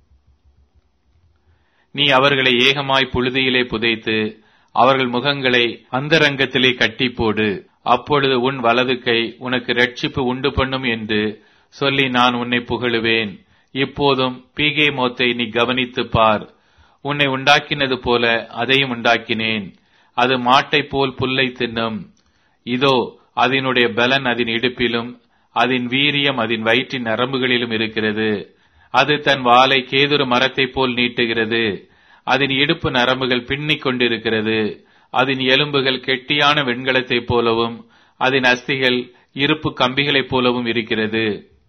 நீ அவர்களை ஏகமாய் புழுதியிலே புதைத்து அவர்கள் முகங்களை அந்தரங்கத்திலே கட்டி போடு. அப்பொழுது உன் வலது கை உனக்கு இரட்சிப்பு உண்டு பண்ணும் என்று சொல்லி நான் உன்னை புகழுவேன். இப்போதும் பீகேமோத்தை நீ கவனித்துப் பார். உன்னை உண்டாக்கினது போல அதையும் உண்டாக்கினேன். அது மாட்டை போல் புல்லை தின்னும். இதோ அதனுடைய பலன் அதன் இடுப்பிலும் அதன் வீரியம் அதன் வயிற்றின் நரம்புகளிலும் இருக்கிறது. அது தன் வாளை கேதுரு மரத்தைப் போல் நீட்டுகிறது. அதன் இடுப்பு நரம்புகள் பின்னிக் கொண்டிருக்கிறது. அதன் எலும்புகள் கெட்டியான வெண்கலத்தைப் போலவும் அதன் அஸ்திகள் இருப்பு கம்பிகளைப் போலவும் இருக்கிறது.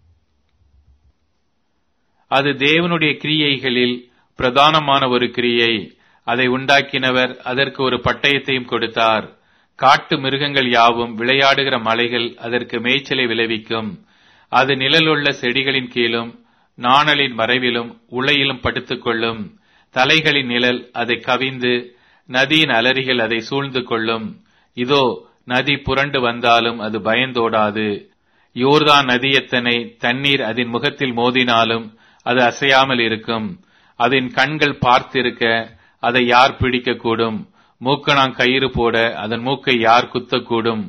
அது தேவனுடைய கிரியைகளில் பிரதானமான ஒரு கிரியை. அதை உண்டாக்கினவர் அதற்கு ஒரு பட்டயத்தையும் கொடுத்தார். காட்டு மிருகங்கள் யாவும் விளையாடுகிற மலைகள் அதற்கு மேய்ச்சலை விளைவிக்கும். அது நிழலுள்ள செடிகளின் கீழும் நாணலின் மறைவிலும் உளையிலும் படுத்துக் கொள்ளும். தலைகளின் நிழல் அதை கவிந்து நதியின் அலறிகள் அதை சூழ்ந்து கொள்ளும். இதோ நதி புரண்டு வந்தாலும் அது பயந்தோடாது. யோர்தான் நதியத்தனை தண்ணீர் அதன் முகத்தில் மோதினாலும் அது அசையாமல் இருக்கும். அதன் கண்கள் பார்த்திருக்க அதை யார் பிடிக்கக்கூடும்? மூக்கணாங் கயிறு போட அதன் மூக்கை யார் குத்தக்கூடும்?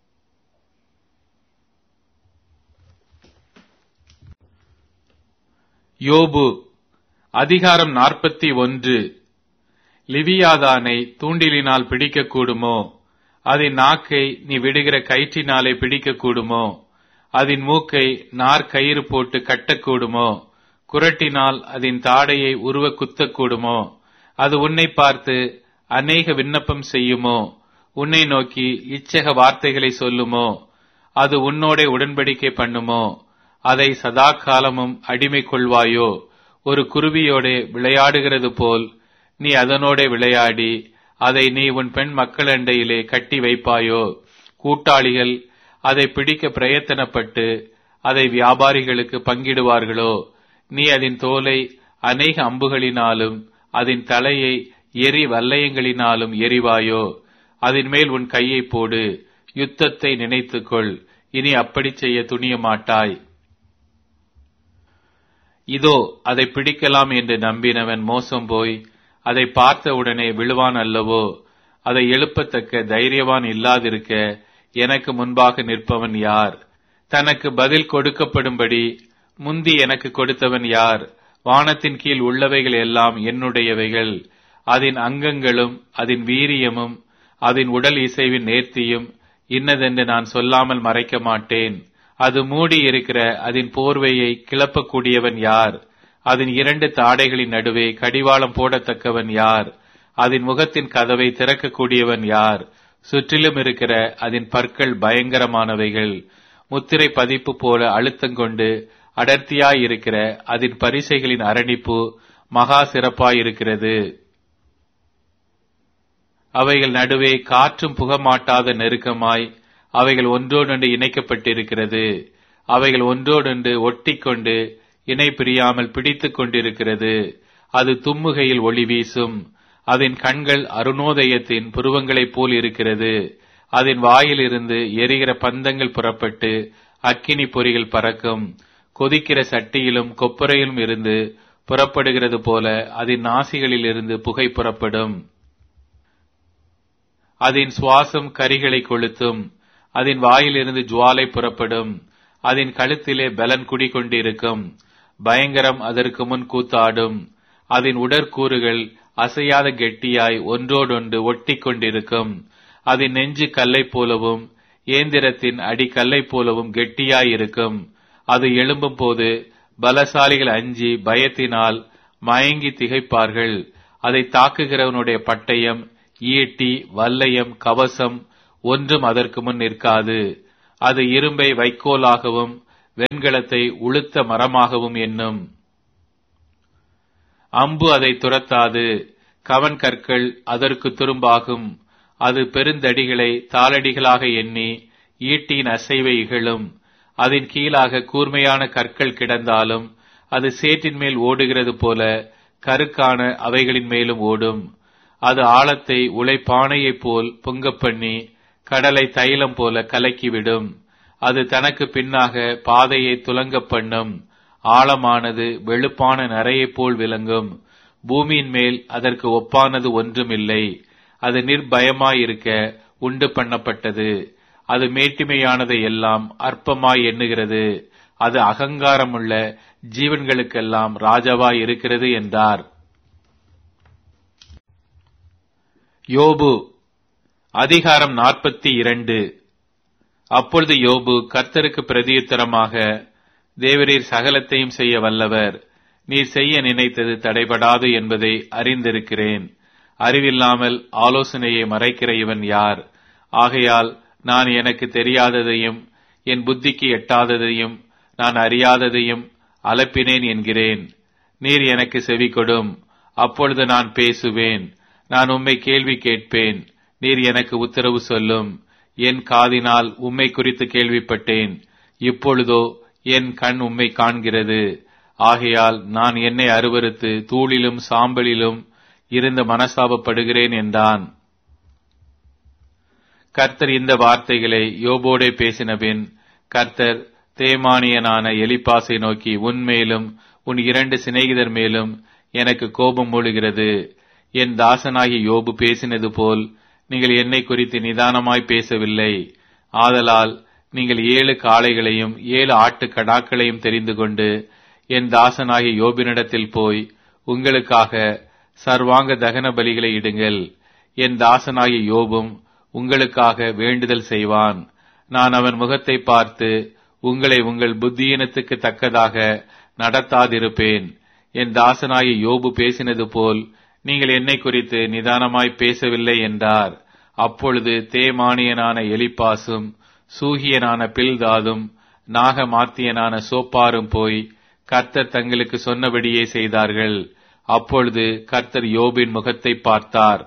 யோபு அதிகாரம் நாற்பத்தி ஒன்று. லிவியாதானை தூண்டிலினால் பிடிக்கக்கூடுமோ? அதன் நாக்கை நீ விடுகிற கயிற்றினாலே பிடிக்கக்கூடுமோ? அதன் மூக்கை நார் கயிறு போட்டு கட்டக்கூடுமோ? குரட்டினால் அதன் தாடையை உருவ குத்தக்கூடுமோ? அது உன்னை பார்த்து அநேக விண்ணப்பம் செய்யுமோ? உன்னை நோக்கி இச்சக வார்த்தைகளை சொல்லுமோ? அது உன்னோட உடன்படிக்கை பண்ணுமோ? அதை சதா காலமும் அடிமை கொள்வாயோ? ஒரு குருவியோட விளையாடுகிறது போல் நீ அதனோட விளையாடி அதை நீ உன் பெண் மக்களண்டையிலே கட்டி வைப்பாயோ? கூட்டாளிகள் அதை பிடிக்க பிரயத்தனப்பட்டு அதை வியாபாரிகளுக்கு பங்கிடுவார்களோ? நீ அதன் தோலை அநேக அம்புகளினாலும் அதன் தலையை எரி வல்லையங்களினாலும் எரிவாயோ? அதன் மேல் உன் கையை போடு. யுத்தத்தை நினைத்துக்கொள். இனி அப்படி செய்ய துணிய மாட்டாய். இதோ அதை பிடிக்கலாம் என்று நம்பினவன் மோசம் போய் அதை பார்த்தவுடனே விழுவான் அல்லவோ? அதை எழுப்பத்தக்க தைரியவான் இல்லாதிருக்க எனக்கு முன்பாக நிற்பவன் யார்? தனக்கு பதில் கொடுக்கப்படும்படி முந்தி எனக்கு கொடுத்தவன் யார்? வானத்தின் கீழ் உள்ளவைகள் எல்லாம் என்னுடையவைகள். அதன் அங்கங்களும் அதன் வீரியமும் அதன் உடல் இசைவின் நேர்த்தியும் இன்னதென்று நான் சொல்லாமல் மறைக்க மாட்டேன். அது மூடி இருக்கிற அதன் போர்வையை கிளப்பக்கூடியவன் யார்? அதன் இரண்டு தாடைகளின் நடுவே கடிவாளம் போடத்தக்கவன் யார்? அதன் முகத்தின் கதவை திறக்கக்கூடியவன் யார்? சுற்றிலும் இருக்கிற அதன் பற்கள் பயங்கரமானவைகள். முத்திரை பதிப்பு போல அழுத்தங்கொண்டு அடர்த்தியாயிருக்கிற அதன் பரிசைகளின் அரணிப்பு மகா சிறப்பாயிருக்கிறது. அவைகள் நடுவே காற்றும் புகமாட்டாத நெருக்கமாய் அவைகள் ஒன்றோடொன்று இணைக்கப்பட்டிருக்கிறது. அவைகள் ஒன்றோடொன்று ஒட்டிக்கொண்டு இணை பிரியாமல் பிடித்துக் கொண்டிருக்கிறது. அது தும்முகையில் ஒளி வீசும். அதன் கண்கள் அருணோதயத்தின் புருவங்களைப் போல் இருக்கிறது. அதன் வாயிலிருந்து எரிகிற பந்தங்கள் புறப்பட்டு அக்கினி பொறிகள் பறக்கும். கொதிக்கிற சட்டியிலும் கொப்பரையிலும் இருந்து புறப்படுகிறது போல அதன் நாசிகளில் இருந்து புகை புறப்படும். அதன் சுவாசம் கரிகளை கொளுத்தும். அதன் வாயிலிருந்து ஜுவாலை புறப்படும். அதன் கழுத்திலே பலன் குடிகொண்டிருக்கும். பயங்கரம் அதற்கு முன் கூத்தாடும். அதன் உடற்கூறுகள் அசையாத கெட்டியாய் ஒன்றோடொன்று ஒட்டி கொண்டிருக்கும். அதன் நெஞ்சு கல்லை போலவும் ஏந்திரத்தின் அடி கல்லை போலவும் கெட்டியாயிருக்கும். அது எழும்பும் போது பலசாலிகள் அஞ்சி பயத்தினால் மயங்கி திகைப்பார்கள். அதை தாக்குகிறவனுடைய பட்டயம், ஈட்டி, வல்லையம், கவசம் ஒன்றும் அதற்கு முன் நிற்காது. அது இரும்பை வைக்கோலாகவும் வெண்கலத்தை உளுத்த மரமாகவும் எண்ணும். அம்பு அதை துரத்தாது. கவன் கற்கள் அதற்கு துரும்பாகும். அது பெருந்தடிகளை தாளடிகளாக எண்ணி ஈட்டியின் அசைவை இகழும். அதன் கீழாக கூர்மையான கற்கள் கிடந்தாலும் அது சேற்றின் மேல் ஓடுகிறது போல கருக்கான அவைகளின் மேலும் ஓடும். அது ஆழத்தை உலைப்பானையைப் போல் பொங்கப் பண்ணி கடலை தைலம் போல கலக்கிவிடும். அது தனக்கு பின்னாக பாதையை துலங்கப் பண்ணும். ஆழமானது வெளுப்பான நரையைப் போல் விளங்கும். பூமியின் மேல் அதற்கு ஒப்பானது ஒன்றுமில்லை. அது நிர்பயமாயிருக்க உண்டு பண்ணப்பட்டது. அது மேட்டிமையானதை எல்லாம் அற்பமாய் எண்ணுகிறது. அது அகங்காரமுள்ள ஜீவன்களுக்கெல்லாம் ராஜாவாய் இருக்கிறது என்றார். யோபு அதிகாரம் நாற்பத்தி இரண்டு. அப்பொழுது யோபு கர்த்தருக்கு பிரதியுத்தரமாக, தேவரீர் சகலத்தையும் செய்ய வல்லவர். நீர் செய்ய நினைத்தது தடைபடாது என்பதை அறிந்திருக்கிறேன். அறிவில்லாமல் ஆலோசனையை மறைக்கிற இவன் யார்? ஆகையால் நான் எனக்கு தெரியாததையும் என் புத்திக்கு எட்டாததையும் நான் அறியாததையும் அலப்பினேன் என்கிறேன். நீர் எனக்கு செவி கொடும், அப்பொழுது நான் பேசுவேன். நான் உம்மை கேள்வி கேட்பேன், நீர் எனக்கு உத்தரவு சொல்லும். என் காதினால் உம்மை குறித்து கேள்விப்பட்டேன், இப்பொழுதோ என் கண் உம்மை காண்கிறது. ஆகையால் நான் என்னை அருவருத்து தூளிலும் சாம்பலிலும் இருந்து மனஸ்தாபப்படுகிறேன் என்றான். கர்த்தர் இந்த வார்த்தைகளை யோபோடே பேசினபின் கர்த்தர் தேமானியனான எலிப்பாசை நோக்கி, உன்மேலும் உன் இரண்டு சிநேகிதர் மேலும் எனக்கு கோபம் மூளுகிறது. என் தாசனாகி யோபு பேசினது போல் நீங்கள் என்னை குறித்து நிதானமாய் பேசவில்லை. ஆதலால் நீங்கள் ஏழு காளைகளையும் ஏழு ஆட்டு கடாக்களையும் தெரிந்து கொண்டு என் தாசனாகி யோபினிடத்தில் போய் உங்களுக்காக சர்வாங்க தகன பலிகளை இடுங்கள். என் தாசனாகி யோபும் உங்களுக்காக வேண்டுதல் செய்வான். நான் அவன் முகத்தை பார்த்து உங்களை உங்கள் புத்தியினத்துக்கு தக்கதாக நடத்தாதிருப்பேன். என் தாசனாகி யோபு பேசினது போல் நீங்கள் என்னை குறித்து நிதானமாய் பேசவில்லை என்றார். அப்பொழுது தேமானியனான எலிப்பாசும் சூகியனான பில்தாதும் நாகமாத்தியனான சோப்பாரும் போய் கர்த்தர் தங்களுக்கு சொன்னபடியே செய்தார்கள். அப்பொழுது கர்த்தர் யோபின் முகத்தை பார்த்தார்.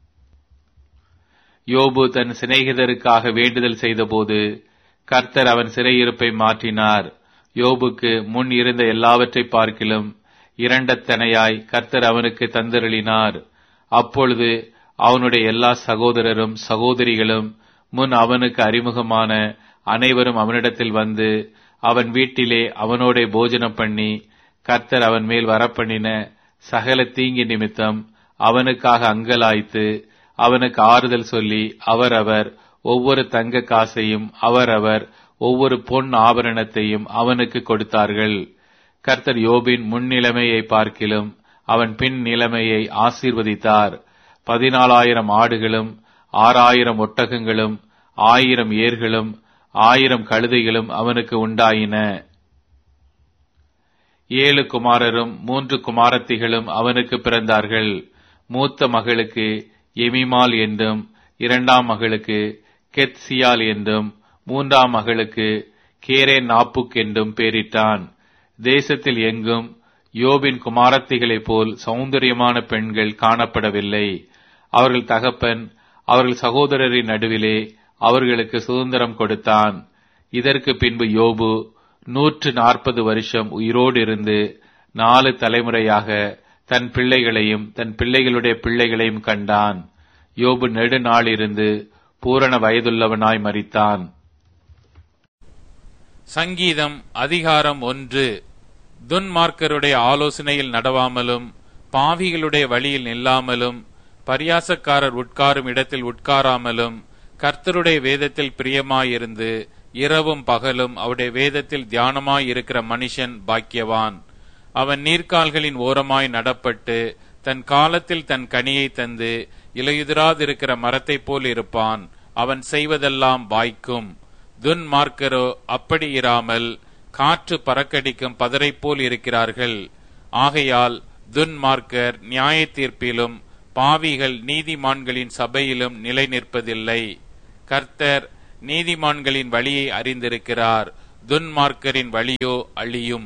யோபு தன் சிநேகிதருக்காக வேண்டுதல் செய்தபோது கர்த்தர் அவன் சிறையிருப்பை மாற்றினார். யோபுக்கு முன் இருந்த எல்லாவற்றை பார்க்கிலும் இரண்டத்தனையாய் கர்த்தர் அவனுக்கு தந்தருளினார். அப்பொழுது அவனுடைய எல்லா சகோதரரும் சகோதரிகளும் முன் அவனுக்கு அறிமுகமான அனைவரும் அவனிடத்தில் வந்து அவன் வீட்டிலே அவனோட போஜனம் பண்ணி கர்த்தர் அவன் மேல் வரப்பண்ணின சகல தீங்கி நிமித்தம் அவனுக்காக அங்கலாய்த்து அவனுக்கு ஆறுதல் சொல்லி அவரவர் ஒவ்வொரு தங்க காசையும் அவரவர் ஒவ்வொரு பொன் ஆபரணத்தையும் அவனுக்கு கொடுத்தார்கள். கர்த்தர் யோபின் முன்னிலைமையை பார்க்கிலும் அவன் பின் நிலைமையை ஆசீர்வதித்தார். பதினாலாயிரம் ஆடுகளும் ஆறாயிரம் ஒட்டகங்களும் ஆயிரம் ஏர்களும் ஆயிரம் கழுதைகளும் அவனுக்கு உண்டாயின. ஏழு குமாரரும் மூன்று குமாரத்திகளும் அவனுக்கு பிறந்தார்கள். மூத்த மகளுக்கு எமிமால் என்றும் இரண்டாம் மகளுக்கு கெத்சியால் என்றும் மூன்றாம் மகளுக்கு கேரே நாப்புக் என்றும் பெயரிட்டான். தேசத்தில் எங்கும் யோபின் குமாரத்திகளைப் போல் சௌந்தரியமான பெண்கள் காணப்படவில்லை. அவர்கள் தகப்பன் அவர்கள் சகோதரரின் நடுவிலே அவர்களுக்கு சுதந்திரம் கொடுத்தான். இதற்கு பின்பு யோபு நூற்று நாற்பது வருஷம் உயிரோடு இருந்து நாலு தலைமுறையாக தன் பிள்ளைகளையும் தன் பிள்ளைகளுடைய பிள்ளைகளையும் கண்டான். யோபு நெடுநாள் இருந்து பூரண வயதுள்ளவனாய் மரித்தான். சங்கீதம் அதிகாரம் ஒன்று. துன்மார்க்கருடைய ஆலோசனையில் நடவாமலும் பாவிகளுடைய வழியில் நில்லாமலும் பரியாசக்காரர் உட்காரும் இடத்தில் உட்காராமலும் கர்த்தருடைய வேதத்தில் பிரியமாயிருந்து இரவும் பகலும் அவருடைய வேதத்தில் தியானமாயிருக்கிற மனுஷன் பாக்கியவான். அவன் நீர்க்கால்களின் ஓரமாய் நடப்பட்டு தன் காலத்தில் தன் கனியை தந்து இலையுதிராதிருக்கிற மரத்தைப் போல் இருப்பான். அவன் செய்வதெல்லாம் வாய்க்கும். துன்மார்க்கரோ அப்படி இராமல் காற்று பறக்கடிக்கும் பதரை போல் இருக்கிறார்கள். ஆகையால் துன்மார்க்கர் நியாய தீர்ப்பிலும் பாவிகள் நீதிமான்களின் சபையிலும் நிலை நிற்பதில்லை. கர்த்தர் நீதிமான்களின் வழியை அறிந்திருக்கிறார், துன்மார்க்கரின் வழியோ அழியும்.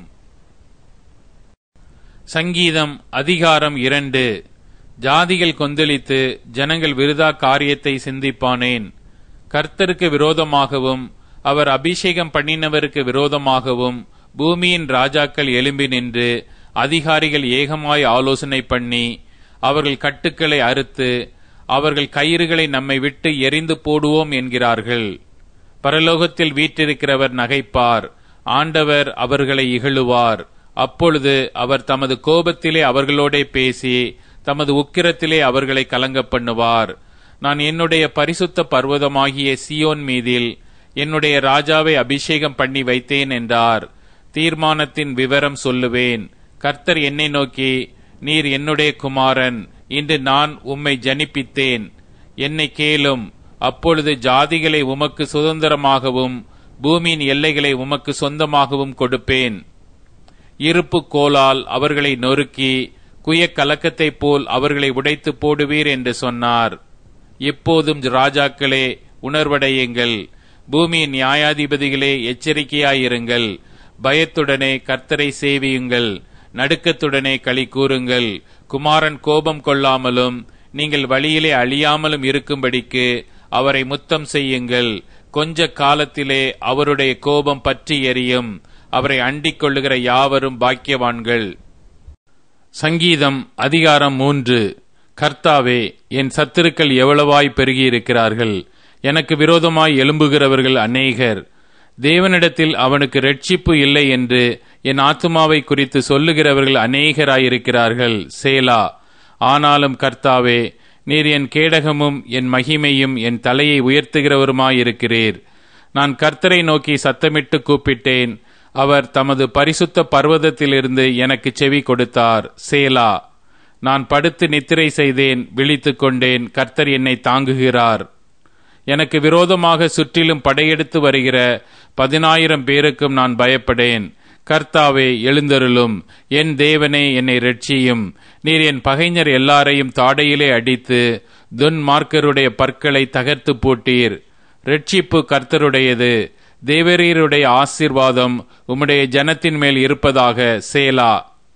சங்கீதம் அதிகாரம் இரண்டு. ஜாதிகள் கொந்தளித்து ஜனங்கள் விருதா காரியத்தை சிந்திப்பானேன். கர்த்தருக்கு விரோதமாகவும் அவர் அபிஷேகம் பண்ணினவருக்கு விரோதமாகவும் பூமியின் ராஜாக்கள் எழும்பி நின்று அதிகாரிகள் ஏகமாய் ஆலோசனை பண்ணி அவர்கள் கட்டுக்களை அறுத்து அவர்கள் கயிறுகளை நம்மை விட்டு எரிந்து போடுவோம் என்கிறார்கள். பரலோகத்தில் வீற்றிருக்கிறவர் நகைப்பார், ஆண்டவர் அவர்களை இகழுவார். அப்பொழுது அவர் தமது கோபத்திலே அவர்களோடே பேசி தமது உக்கிரத்திலே அவர்களை கலங்க பண்ணுவார். நான் என்னுடைய பரிசுத்த பர்வதமாகிய சியோன் மீதில் என்னுடைய ராஜாவை அபிஷேகம் பண்ணி வைத்தேன் என்றார். தீர்மானத்தின் விவரம் சொல்லுவேன். கர்த்தர் என்னை நோக்கி, நீர் என்னுடைய குமாரன், இன்று நான் உம்மை ஜனிப்பித்தேன், என்னை கேளும். அப்பொழுது ஜாதிகளை உமக்கு சுதந்திரமாகவும் பூமியின் எல்லைகளை உமக்கு சொந்தமாகவும் கொடுப்பேன். இருப்பு கோலால் அவர்களை நொறுக்கி குய கலக்கத்தைப் போல் அவர்களை உடைத்து போடுவீர் என்று சொன்னார். எப்போதும் ராஜாக்களே உணர்வடையுங்கள், பூமியின் நியாயாதிபதிகளே எச்சரிக்கையாயிருங்கள். பயத்துடனே கர்த்தரை சேவியுங்கள், நடுக்கத்துடனே களி கூறுங்கள். குமாரன் கோபம் கொள்ளாமலும் நீங்கள் வழியிலே அழியாமலும் இருக்கும்படிக்கு அவரை முத்தம் செய்யுங்கள். கொஞ்ச காலத்திலே அவருடைய கோபம் பற்றி எரியும். அவரை அண்டிக் கொள்ளுகிற யாவரும் பாக்கியவான்கள். சங்கீதம் அதிகாரம் மூன்று. கர்த்தாவே, என் சத்துருக்கள் எவ்வளவாய் பெருகியிருக்கிறார்கள், எனக்கு விரோதமாய் எழும்புகிறவர்கள் அநேகர். தேவனிடத்தில் அவனுக்கு இரட்சிப்பு இல்லை என்று என் ஆத்துமாவை குறித்து சொல்லுகிறவர்கள் அநேகராயிருக்கிறார்கள். சேலா. ஆனாலும் கர்த்தாவே, நீர் என் கேடகமும் என் மகிமையும் என் தலையை உயர்த்துகிறவருமாயிருக்கிறீர். நான் கர்த்தரை நோக்கி சத்தமிட்டு கூப்பிட்டேன், அவர் தமது பரிசுத்த பர்வதத்திலிருந்து எனக்கு செவி கொடுத்தார். சேலா. நான் படுத்து நித்திரை செய்தேன், விழித்துக் கொண்டேன், கர்த்தர் என்னை தாங்குகிறார். எனக்கு விரோதமாக சுற்றிலும் படையெடுத்து வருகிற பதினாயிரம் பேருக்கும் நான் பயப்படேன். கர்த்தாவே, எழுந்தருளும். என் தேவனே, என்னை இரட்சியும். நீர் என் பகைஞர் எல்லாரையும் தாடையிலே அடித்து துன்மார்க்கருடைய பற்களை தகர்த்து போட்டீர். இரட்சிப்பு கர்த்தருடையது. தேவரீருடைய ஆசீர்வாதம் உம்முடைய ஜனத்தின் மேல் இருப்பதாக. சேலா.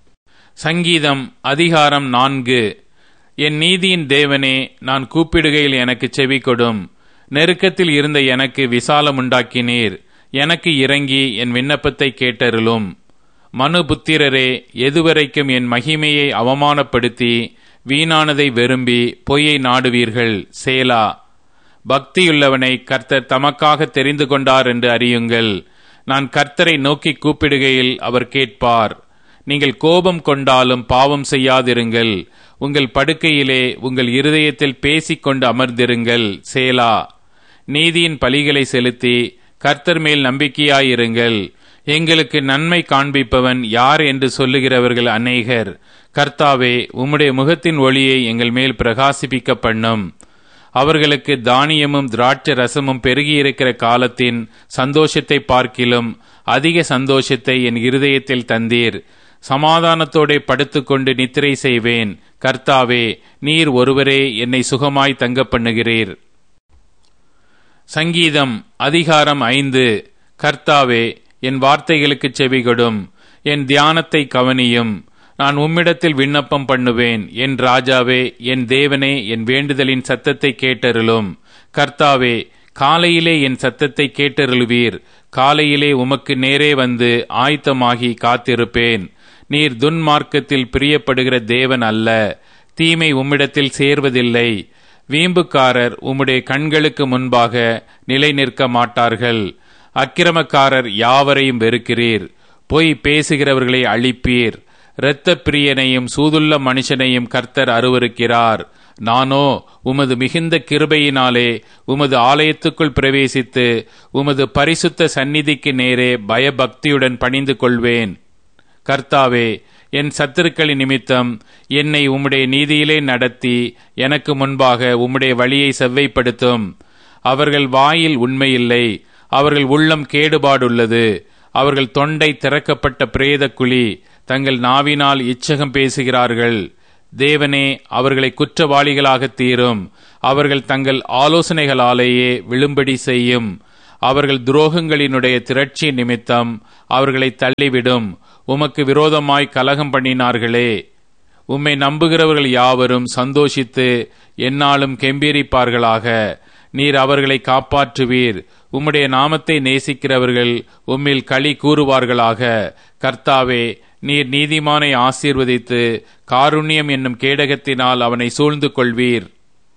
சங்கீதம் அதிகாரம் நான்கு. என் நீதியின் தேவனே, நான் கூப்பிடுகையில் எனக்கு செவி கொடும். நெருக்கத்தில் இருந்த எனக்கு விசாலம் உண்டாக்கினீர். எனக்கு இறங்கி என் விண்ணப்பத்தை கேட்டருளும். மனுபுத்திரரே, எதுவரைக்கும் என் மகிமையை அவமானப்படுத்தி வீணானதை விரும்பி பொய்யை நாடுவீர்கள். சேலா. பக்தியுள்ளவனை கர்த்தர் தமக்காக தெரிந்து கொண்டார் என்று அறியுங்கள். நான் கர்த்தரை நோக்கி கூப்பிடுகையில் அவர் கேட்பார். நீங்கள் கோபம் கொண்டாலும் பாவம் செய்யாதிருங்கள். உங்கள் படுக்கையிலே உங்கள் இருதயத்தில் பேசிக்கொண்டு அமர்ந்திருங்கள். சேலா. நீதியின் பலிகளை செலுத்தி கர்த்தர் மேல் நம்பிக்கையாயிருங்கள். எங்களுக்கு நன்மை காண்பிப்பவன் யார் என்று சொல்லுகிறவர்கள் அநேகர். கர்த்தாவே, உம்முடைய முகத்தின் ஒளியை எங்கள் மேல் பிரகாசிப்பிக்க பண்ணும். அவர்களுக்கு தானியமும் திராட்சை ரசமும் பெருகியிருக்கிற காலத்தின் சந்தோஷத்தை பார்க்கிலும் அதிக சந்தோஷத்தை என் இருதயத்தில் தந்தீர். சமாதானத்தோടെ படுத்துக்கொண்டு நித்திரை செய்வேன். கர்த்தாவே, நீர் ஒருவரே என்னை சுகமாய் தங்க பண்ணுகிறீர். சங்கீதம் அதிகாரம் ஐந்து. கர்த்தாவே, என் வார்த்தைகளுக்கு செவிகொடும். என் தியானத்தை கவனியும். நான் உம்மிடத்தில் விண்ணப்பம் பண்ணுவேன். என் ராஜாவே, என் தேவனே, என் வேண்டுதலின் சத்தத்தை கேட்டருளும். கர்த்தாவே, காலையிலே என் சத்தத்தை கேட்டருளுவீர். காலையிலே உமக்கு நேரே வந்து ஆயத்தமாகி காத்திருப்பேன். நீர் துன்மார்க்கத்தில் பிரியப்படுகிற தேவன் அல்ல. தீமை உம்மிடத்தில் சேர்வதில்லை. வீம்புக்காரர் உம்முடைய கண்களுக்கு முன்பாக நிலை நிற்க மாட்டார்கள். அக்கிரமக்காரர் யாவரையும் வெறுக்கிறீர். பொய் பேசுகிறவர்களை அழிப்பீர். இரத்த பிரியனையும் சூதுள்ள மனுஷனையும் கர்த்தர் அருவருக்கிறார். நானோ உமது மிகுந்த கிருபையினாலே உமது ஆலயத்துக்குள் பிரவேசித்து உமது பரிசுத்த சந்நிதிக்கு நேரே பயபக்தியுடன் பணிந்து கொள்வேன். கர்த்தாவே, என் சத்துருக்களின் நிமித்தம் என்னை உம்முடைய நீதியிலே நடத்தி எனக்கு முன்பாக உம்முடைய வழியை செவ்வைப்படுத்தும். அவர்கள் வாயில் உண்மையில்லை. அவர்கள் உள்ளம் கேடுபாடுள்ளது. அவர்கள் தொண்டை திறக்கப்பட்ட பிரேத குழி. தங்கள் நாவினால் இச்சகம் பேசுகிறார்கள். தேவனே, அவர்களை குற்றவாளிகளாக தீரும். அவர்கள் தங்கள் ஆலோசனைகளாலேயே விழும்படி செய்யும். அவர்கள் துரோகங்களினுடைய திரட்சி நிமித்தம் அவர்களை தள்ளிவிடும். உமக்கு விரோதமாய் கலகம் பண்ணினார்களே. உம்மை நம்புகிறவர்கள் யாவரும் சந்தோஷித்து எந்நாளும் கெம்பீரிப்பார்களாக. நீர் அவர்களை காப்பாற்றுவீர். உம்முடைய நாமத்தை நேசிக்கிறவர்கள் உம்மில் களி கூறுவார்களாக. கர்த்தாவே, நீர் நீதிமானை ஆசீர்வதித்து காருண்யம் என்னும் கேடகத்தினால் அவனை சூழ்ந்து கொள்வீர்.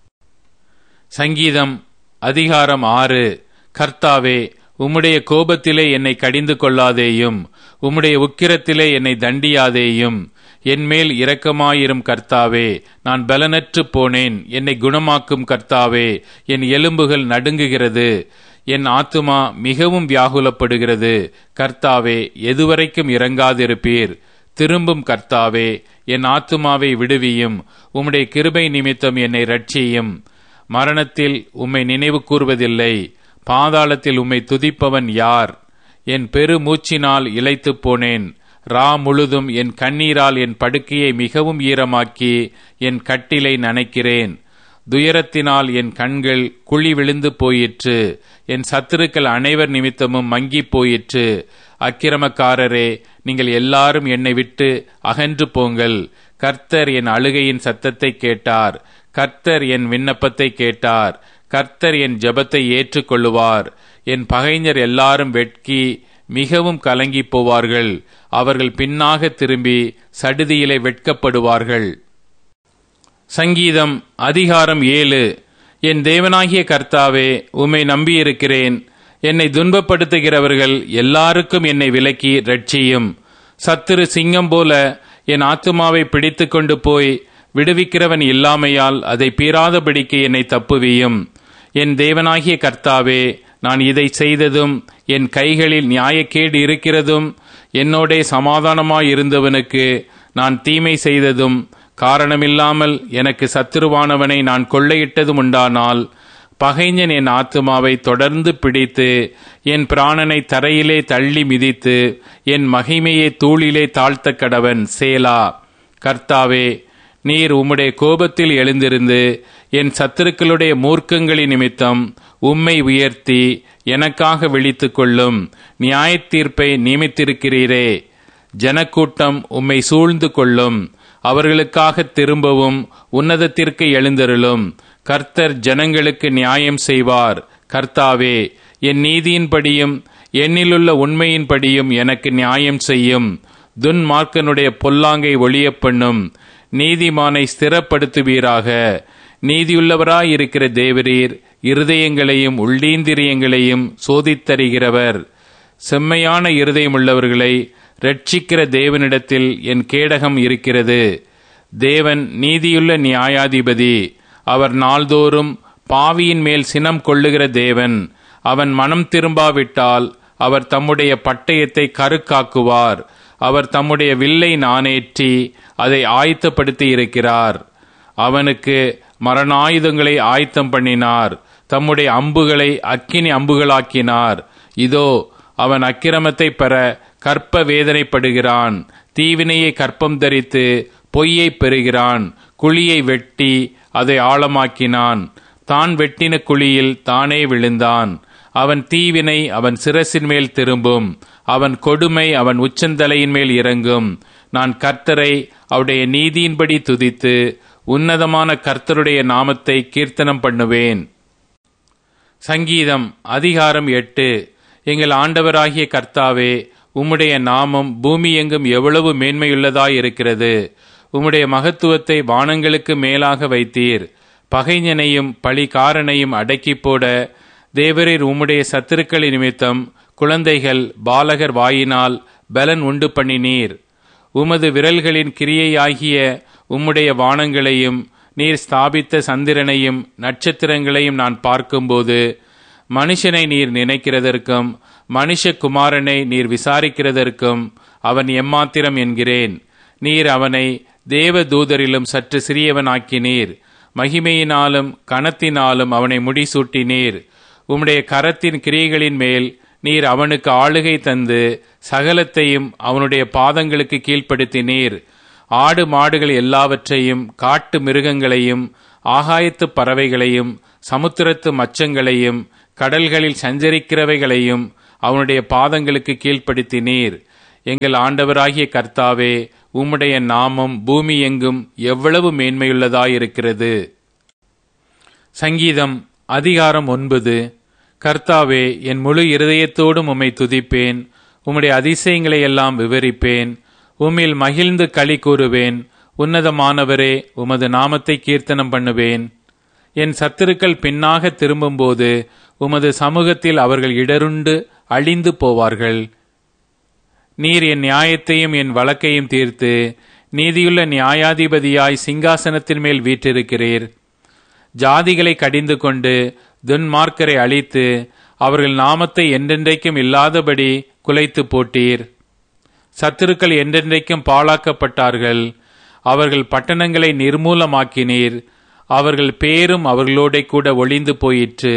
சங்கீதம் அதிகாரம் ஆறு. கர்த்தாவே, உம்முடைய கோபத்திலே என்னை கடிந்து கொள்ளாதேயும், உம்முடைய உக்கிரத்திலே என்னை தண்டியாதேயும். என்மேல் இரக்கமாயிரும் கர்த்தாவே. நான் பலனற்று போனேன், என்னை குணமாக்கும் கர்த்தாவே. என் எலும்புகள் நடுங்குகிறது, என் ஆத்துமா மிகவும் வியாகுலப்படுகிறது. கர்த்தாவே, எதுவரைக்கும் இரங்காதிருப்பீர்? திரும்பும் கர்த்தாவே, என் ஆத்துமாவை விடுவியும். உம்முடைய கிருபை நிமித்தம் என்னை இரட்சியும். மரணத்தில் உம்மை நினைவு கூர்வதில்லை, பாதாளத்தில் உம்மை துதிப்பவன் யார்? என் பெரு மூச்சினால் இளைத்துப் போனேன். ரா முழுதும் என் கண்ணீரால் என் படுக்கையை மிகவும் ஈரமாக்கி என் கட்டிலை நனைக்கிறேன். துயரத்தினால் என் கண்கள் குழி விழுந்து போயிற்று. என் சத்துருக்கள் அனைவர் நிமித்தமும் மங்கி போயிற்று. அக்கிரமக்காரரே, நீங்கள் எல்லாரும் என்னை விட்டு அகன்று போங்கள். கர்த்தர் என் அழுகையின் சத்தத்தை கேட்டார். கர்த்தர் என் விண்ணப்பத்தை கேட்டார். கர்த்தர் என் ஜெபத்தை ஏற்றுக்கொள்ளுவார். என் பகைஞர் எல்லாரும் வெட்கி மிகவும் கலங்கி போவார்கள். அவர்கள் பின்னாக திரும்பி சடுதியிலே வெட்கப்படுவார்கள். சங்கீதம் அதிகாரம் ஏழு. என் தேவனாகிய கர்த்தாவே, உம்மை நம்பியிருக்கிறேன். என்னை துன்பப்படுத்துகிறவர்கள் எல்லாருக்கும் என்னை விலக்கி இரட்சியும். சத்துரு சிங்கம் போல என் ஆத்துமாவை பிடித்து கொண்டு போய் விடுவிக்கிறவன் இல்லாமையால் அதை பீறாதபடிக்கு என்னை தப்புவியும். என் தேவனாகிய கர்த்தாவே, நான் இதை செய்ததும் என் கைகளில் நியாயக்கேடு இருக்கிறதும் என்னோடே சமாதானமாயிருந்தவனுக்கு நான் தீமை செய்ததும் காரணமில்லாமல் எனக்கு சத்துருவானவனை நான் கொள்ளையிட்டதும் உண்டானால், பகைஞன் என் ஆத்துமாவை தொடர்ந்து பிடித்து என் பிராணனை தரையிலே தள்ளி மிதித்து என் மகிமையை தூளிலே தாழ்த்த கடவன். சேலா. கர்த்தாவே, நீர் உம்முடைய கோபத்தில் எழுந்திருந்து என் சத்துருக்களுடைய மூர்க்கங்களின் நிமித்தம் உம்மை உயர்த்தி எனக்காக விழித்துக் கொள்ளும். நியாயத் தீர்ப்பை நியமித்திருக்கிறீரே. ஜனக்கூட்டம் உம்மை சூழ்ந்து கொள்ளும். அவர்களுக்காக திரும்பவும் உன்னதத்திற்கு எழுந்தருளும். கர்த்தர் ஜனங்களுக்கு நியாயம் செய்வார். கர்த்தாவே, என் நீதியின்படியும் என்னிலுள்ள உண்மையின்படியும் எனக்கு நியாயம் செய்யும். துன்மார்க்கனுடைய பொல்லாங்கை ஒழியப் பண்ணும். நீதிமானை ஸ்திரப்படுத்துவீராக. நீதியுள்ளவராயிருக்கிற தேவரீர் இருதயங்களையும் உள்ளீந்திரியங்களையும் சோதித்தறிகிறவர். செம்மையான இருதயமுள்ளவர்களை இரட்சிக்கிற தேவனிடத்தில் என் கேடகம் இருக்கிறது. தேவன் நீதியுள்ள நியாயாதிபதி. அவர் நாள்தோறும் பாவியின் மேல் சினம் கொள்ளுகிற தேவன். அவன் மனம் திரும்பாவிட்டால் அவர் தம்முடைய பட்டயத்தை கருக்காக்குவார். அவர் தம்முடைய வில்லை நாணேற்றி அதை ஆயத்தப்படுத்தி இருக்கிறார். அவனுக்கு மரணாயுதங்களை ஆயத்தம் பண்ணினார். தம்முடைய அம்புகளை அக்கினி அம்புகளாக்கினார். இதோ, அவன் அக்கிரமத்தை பெற கற்ப வேதனைப்படுகிறான். தீவினையை கற்பம் தரித்து பொய்யை பெறுகிறான். குழியை வெட்டி அதை ஆழமாக்கினான். தான் வெட்டின குழியில் தானே விழுந்தான். அவன் தீவினை அவன் சிரசின் மேல் திரும்பும். அவன் கொடுமை அவன் உச்சந்தலையின் மேல் இறங்கும். நான் கர்த்தரை அவருடைய நீதியின்படி துதித்து உன்னதமான கர்த்தருடைய நாமத்தை கீர்த்தனம் பண்ணுவேன். சங்கீதம் அதிகாரம் எட்டு. எங்கள் ஆண்டவராகிய கர்த்தாவே, உம்முடைய நாமம் பூமி எங்கும் எவ்வளவு மேன்மையுள்ளதாயிருக்கிறது. உம்முடைய மகத்துவத்தை வானங்களுக்கு மேலாக வைத்தீர். பகைஞனையும் பழிகாரனையும் அடக்கி போட தேவரீர் உம்முடைய சத்துருக்களின் நிமித்தம் குழந்தைகள் பாலகர் வாயினால் பலன் உண்டு பண்ணினீர். உமது விரல்களின் கிரியையாகிய உம்முடைய வானங்களையும் நீர் ஸ்தாபித்த சந்திரனையும் நட்சத்திரங்களையும் நான் பார்க்கும்போது, மனுஷனை நீர் நினைக்கிறதற்கும் மனுஷகுமாரனை நீர் விசாரிக்கிறதற்கும் அவன் எம்மாத்திரம் என்கிறேன். நீர் அவனை தேவ தூதரிலும் சற்று சிறியவனாக்கினீர். மகிமையினாலும் கனத்தினாலும் அவனை முடிசூட்டினீர். உம்முடைய கரத்தின் கிரியைகளின் மேல் நீர் அவனுக்கு ஆளுகை தந்து சகலத்தையும் அவனுடைய பாதங்களுக்கு கீழ்ப்படுத்தினீர். ஆடு மாடுகள் எல்லாவற்றையும், காட்டு மிருகங்களையும், ஆகாயத்து பறவைகளையும், சமுத்திரத்து மச்சங்களையும், கடல்களில் சஞ்சரிக்கிறவைகளையும் அவனுடைய பாதங்களுக்கு கீழ்ப்படுத்தினீர். எங்கள் ஆண்டவராகிய கர்த்தாவே, உம்முடைய நாமம் பூமி எங்கும் எவ்வளவு மேன்மையுள்ளதாயிருக்கிறது. சங்கீதம் அதிகாரம் ஒன்பது. கர்த்தாவே, என் முழு இருதயத்தோடும் உம்மை துதிப்பேன். உம்முடைய அதிசயங்களை எல்லாம் விவரிப்பேன். உம்மில் மகிழ்ந்து களி கூறுவேன். உன்னதமானவரே, உமது நாமத்தை கீர்த்தனம் பண்ணுவேன். என் சத்துருக்கள் பின்னாக திரும்பும்போது உமது சமூகத்தில் அவர்கள் இடருண்டு அழிந்து போவார்கள். நீர் என் நியாயத்தையும் என் வழக்கையும் தீர்த்து நீதியுள்ள நியாயாதிபதியாய் சிங்காசனத்தின் மேல் வீற்றிருக்கிறீர். ஜாதிகளை கடிந்து கொண்டு துன்மார்க்கரை அழித்து அவர்கள் நாமத்தை என்றென்றைக்கும் இல்லாதபடி குலைத்து போட்டீர். சத்துருக்கள் என்றென்றைக்கும் பாழாக்கப்பட்டார்கள். அவர்கள் பட்டணங்களை நிர்மூலமாக்கினீர். அவர்கள் பேரும் அவர்களோட கூட ஒளிந்து போயிற்று.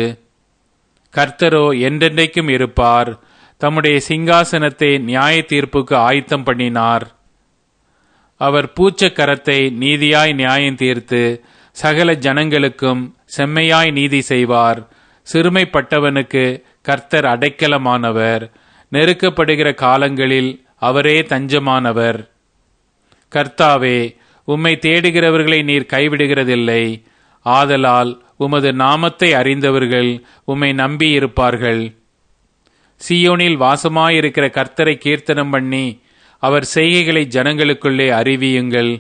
கர்த்தரோ என்றென்றைக்கும் இருப்பார். தம்முடைய சிங்காசனத்தை நியாய தீர்ப்புக்கு ஆயத்தம் பண்ணினார். அவர் பூச்ச கரத்தை நீதியாய் நியாயம் தீர்த்து சகல ஜனங்களுக்கும் செம்மையாய் நீதி செய்வார். சிறுமைப்பட்டவனுக்கு கர்த்தர் அடைக்கலமானவர். நெருக்கப்படுகிற காலங்களில் அவரே தஞ்சமானவர். கர்த்தாவே, உம்மை தேடுகிறவர்களை நீர் கைவிடுகிறதில்லை. ஆதலால் உமது நாமத்தை அறிந்தவர்கள் உம்மை நம்பி இருப்பார்கள். சீயோனில் வாசமாயிருக்கிற கர்த்தரை கீர்த்தனம் பண்ணி அவர் செய்கைகளை ஜனங்களுக்குள்ளே அறிவியுங்கள்.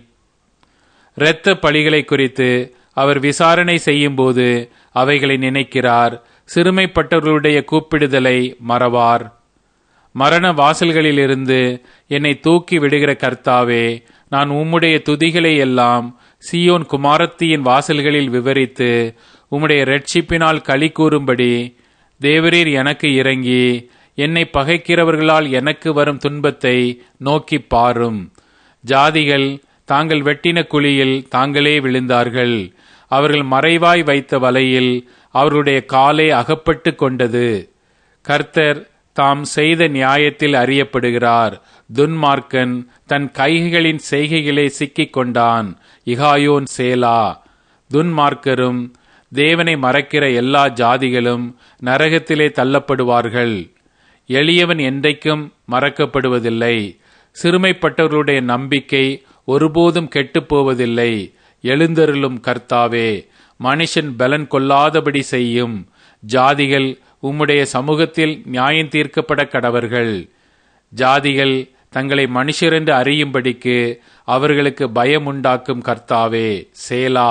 இரத்த பழிகளை குறித்து அவர் விசாரணை செய்யும் போது அவைகளை நினைக்கிறார். சிறுமைப்பட்டவர்களுடைய கூப்பிடுதலை மறவார். மரண வாசல்களிலிருந்து என்னை தூக்கி விடுகிற கர்த்தாவே, நான் உம்முடைய துதிகளை எல்லாம் சீயோன் குமாரத்தியின் வாசல்களில் விவரித்து உம்முடைய இரட்சிப்பினால் களி கூறும்படி தேவரீர் எனக்கு இறங்கி என்னை பகைக்கிறவர்களால் எனக்கு வரும் துன்பத்தை நோக்கி பாரும். ஜாதிகள் தாங்கள் வெட்டின குழியில் தாங்களே விழுந்தார்கள். அவர்கள் மறைவாய் வைத்த வலையில் அவர்களுடைய காலே அகப்பட்டு கொண்டது. கர்த்தர் தாம் செய்த நியாயத்தில் அறியப்படுகிறார். துன்மார்க்கன் தன் கைகளின் செய்கைகளே சிக்கிக் கொண்டான். இகாயோன் சேலா. துன்மார்க்கரும் தேவனை மறக்கிற எல்லா ஜாதிகளும் நரகத்திலே தள்ளப்படுவார்கள். எளியவன் என்றைக்கும் மறக்கப்படுவதில்லை. சிறுமைப்பட்டவர்களுடைய நம்பிக்கை ஒருபோதும் கெட்டுப்போவதில்லை. எழுந்தருளும் கர்த்தாவே, மனுஷன் பலன் கொள்ளாதபடி செய்யும். ஜாதிகள் உம்முடைய சமூகத்தில் நியாயம் தீர்க்கப்பட கடவர்கள். ஜாதிகள் தங்களை மனுஷரென்று அறியும்படிக்கு அவர்களுக்கு பயம் உண்டாக்கும் கர்த்தாவே, சேலா.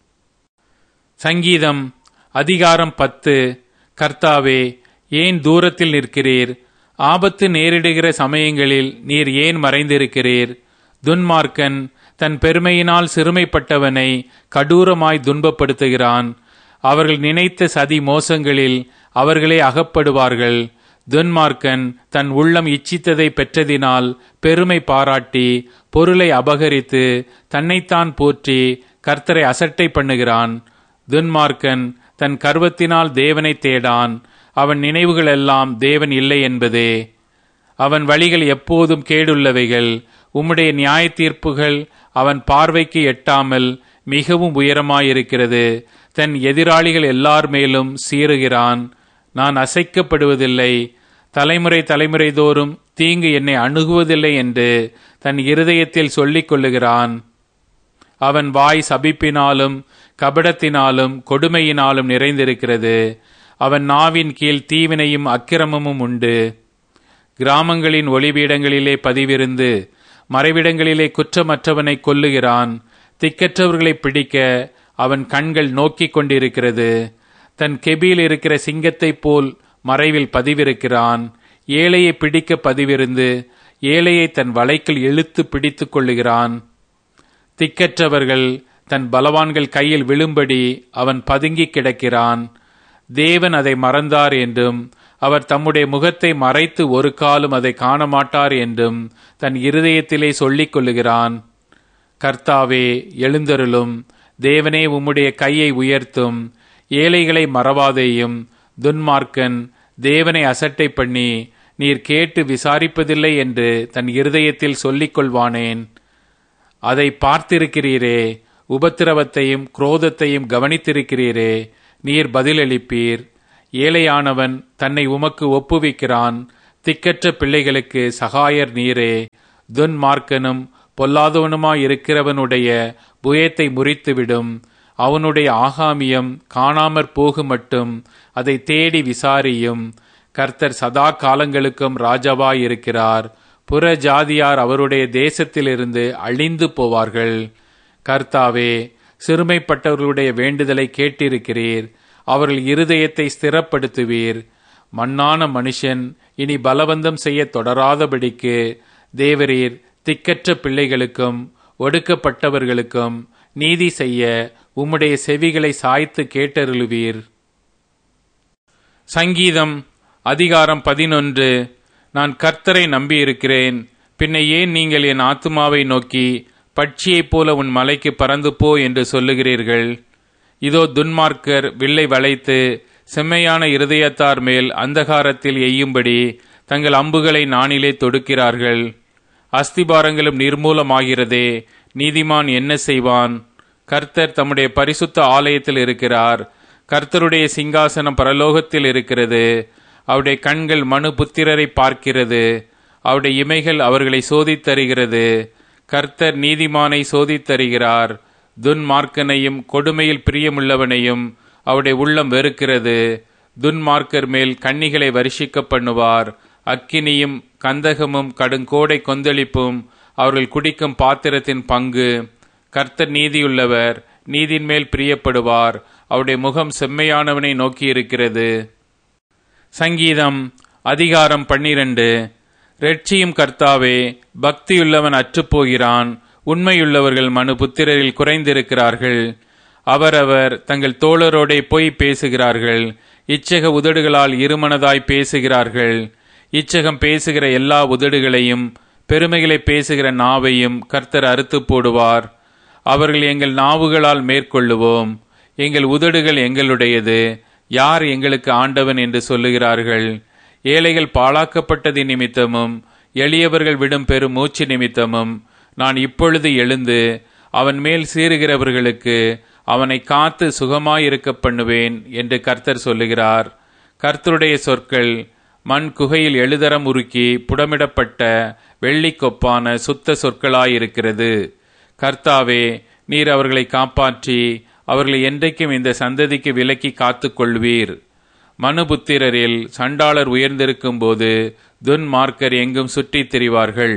சங்கீதம் அதிகாரம் பத்து. கர்த்தாவே, ஏன் தூரத்தில் நிற்கிறீர்? ஆபத்து நேரிடுகிற சமயங்களில் நீர் ஏன் மறைந்திருக்கிறீர்? துன்மார்க்கன் தன் பெருமையினால் சிறுமைப்பட்டவனை கடூரமாய் துன்பப்படுத்துகிறான். அவர்கள் நினைத்த சதி மோசங்களில் அவர்களே அகப்படுவார்கள். துன்மார்க்கன் தன் உள்ளம் இச்சித்ததை பெற்றதினால் பெருமை பாராட்டி பொருளை அபகரித்து தன்னைத்தான் போற்றி கர்த்தரை அசட்டை பண்ணுகிறான். துன்மார்க்கன் தன் கர்வத்தினால் தேவனை தேடான். அவன் நினைவுகளெல்லாம் தேவன் இல்லை என்பதே. அவன் வழிகள் எப்போதும் கேடுள்ளவைகள். உம்முடைய நியாய தீர்ப்புகள் அவன் பார்வைக்கு எட்டாமல் மிகவும் உயரமாயிருக்கிறது. தன் எதிராளிகள் எல்லார் மேலும் சீறுகிறான். நான் அசைக்கப்படுவதில்லை. தலைமுறை தலைமுறை தோறும் தீங்கு என்னை அணுகுவதில்லை என்று தன் இருதயத்தில் சொல்லிக் கொள்ளுகிறான். அவன் வாய் சபிப்பினாலும் கபடத்தினாலும் கொடுமையினாலும் நிறைந்திருக்கிறது. அவன் நாவின் கீழ் தீவினையும் அக்கிரமமும் உண்டு. கிராமங்களின் ஒளிபீடங்களிலே பதிவிருந்து மறைவிடங்களிலே குற்றமற்றவனை கொல்லுகிறான். திக்கற்றவர்களை பிடிக்க அவன் கண்கள் நோக்கிக் கொண்டிருக்கிறது. தன் கெபியில் இருக்கிற சிங்கத்தைப் போல் மறைவில் பதிவிருக்கிறான். ஏழையை பிடிக்க பதிவிருந்து ஏழையை தன் வலைக்குள் இழுத்து பிடித்துக் கொள்ளுகிறான். திக்கற்றவர்கள் தன் பலவான்கள் கையில் விழும்படி அவன் பதுங்கி கிடக்கிறான். தேவன் அதை மறந்தார் என்றும் அவர் தம்முடைய முகத்தை மறைத்து ஒரு காலும் அதை காணமாட்டார் என்றும் தன் இருதயத்திலே சொல்லிக் கொள்ளுகிறான். கர்த்தாவே, எழுந்தருளும். தேவனே, உம்முடைய கையை உயர்த்தும். ஏழைகளை மறவாதேயும். துன்மார்க்கன் தேவனை அசட்டை பண்ணி நீர் கேட்டு விசாரிப்பதில்லை என்று தன் இருதயத்தில் சொல்லிக் கொள்வானேன்? அதை பார்த்திருக்கிறீரே, உபத்திரவத்தையும் குரோதத்தையும் கவனித்திருக்கிறீரே, நீர் பதிலளிப்பீர். ஏழையானவன் தன்னை உமக்கு ஒப்புவிக்கிறான், திக்கற்ற பிள்ளைகளுக்கு சகாயர் நீரே. துன்மார்க்கனும் பொல்லாதவனுமாயிருக்கிறவனுடைய புயத்தை முறித்துவிடும். அவனுடைய ஆகாமியம் காணாமற் போகுமட்டும் அதை தேடி விசாரியும். கர்த்தர் சதா காலங்களுக்கும் ராஜாவாயிருக்கிறார். புற ஜாதியார் அவருடைய தேசத்திலிருந்து அழிந்து போவார்கள். கர்த்தாவே, சிறுமைப்பட்டவர்களுடைய வேண்டுதலை கேட்டிருக்கிறீர். அவர்கள் இருதயத்தை ஸ்திரப்படுத்துவீர். மண்ணான மனுஷன் இனி பலவந்தம் செய்ய தொடராதபடிக்கு தேவரீர் திக்கற்ற பிள்ளைகளுக்கும் ஒடுக்கப்பட்டவர்களுக்கும் நீதி செய்ய உம்முடைய செவிகளை சாய்த்து கேட்டருளுவீர். சங்கீதம் அதிகாரம் பதினொன்று. நான் கர்த்தரை நம்பியிருக்கிறேன், பின்ன ஏன் நீங்கள் என் ஆத்துமாவை நோக்கி பட்சியைப் போல உன் மலைக்கு பறந்து போ என்று சொல்லுகிறீர்கள்? இதோ துன்மார்க்கர் வில்லை வளைத்து செம்மையான இருதயத்தார் மேல் அந்தகாரத்தில் எய்யும்படி தங்கள் அம்புகளை நாணிலே தொடுக்கிறார்கள். அஸ்திபாரங்களும் நிர்மூலமாகிறதே, நீதிமான் என்ன செய்வான்? கர்த்தர் தம்முடைய பரிசுத்த ஆலயத்தில் இருக்கிறார். கர்த்தருடைய சிங்காசனம் பரலோகத்தில் இருக்கிறது. அவருடைய கண்கள் மனு புத்திரரை பார்க்கிறது. அவருடைய இமைகள் அவர்களை சோதித்தருகிறது. கர்த்தர் நீதிமானை சோதித்தருகிறார். துன்மார்க்கனையும் கொடுமையில் பிரியமுள்ளவனையும் அவருடைய உள்ளம் வெறுக்கிறது. துன்மார்க்கர் மேல் கண்ணிகளை வருஷிக்க பண்ணுவார். அக்கினியும் கந்தகமும் கடுங்கோடை கொந்தளிப்பும் அவர்கள் குடிக்கும் பாத்திரத்தின் பங்கு. கர்த்தர் நீதியுள்ளவர், நீதின் மேல் பிரியப்படுவார். அவருடைய முகம் செம்மையானவனை நோக்கியிருக்கிறது. சங்கீதம் அதிகாரம் பன்னிரண்டு. ரெட்சியும் கர்த்தாவே, பக்தியுள்ளவன் அற்றுப்போகிறான். உண்மையுள்ளவர்கள் மனு புத்திரரில் குறைந்திருக்கிறார்கள். அவரவர் தங்கள் தோழரோடே பொய் பேசுகிறார்கள். இச்சக உதடுகளால் இருமனதாய் பேசுகிறார்கள். இச்சகம் பேசுகிற எல்லா உதடுகளையும் பெருமைகளை பேசுகிற நாவையும் கர்த்தர் அறுத்து போடுவார். அவர்கள் எங்கள் நாவுகளால் மேற்கொள்ளுவோம், எங்கள் உதடுகள் எங்களுடையது, யார் எங்களுக்கு ஆண்டவன் என்று சொல்லுகிறார்கள். ஏழைகள் பாழாக்கப்பட்டது நிமித்தமும் எளியவர்கள் விடும் பெரும் மூச்சு நிமித்தமும் நான் இப்பொழுது எழுந்து அவன் மேல் சீறுகிறவர்களுக்கு அவனை காத்து சுகமாயிருக்க பண்ணுவேன் என்று கர்த்தர் சொல்லுகிறார். கர்த்தருடைய சொற்கள் மண் குகையில் எழுதரம் உருக்கி புடமிடப்பட்ட வெள்ளிக்கொப்பான சுத்த சொற்களாயிருக்கிறது. கர்த்தாவே, நீர் அவர்களை காப்பாற்றி அவர்களை என்றைக்கும் இந்த சந்ததிக்கு விலக்கி காத்துக் கொள்வீர். மனுபுத்திரரில் சண்டாளர் உயர்ந்திருக்கும் போது துன்மார்க்கர் எங்கும் சுற்றித் திரிவார்கள்.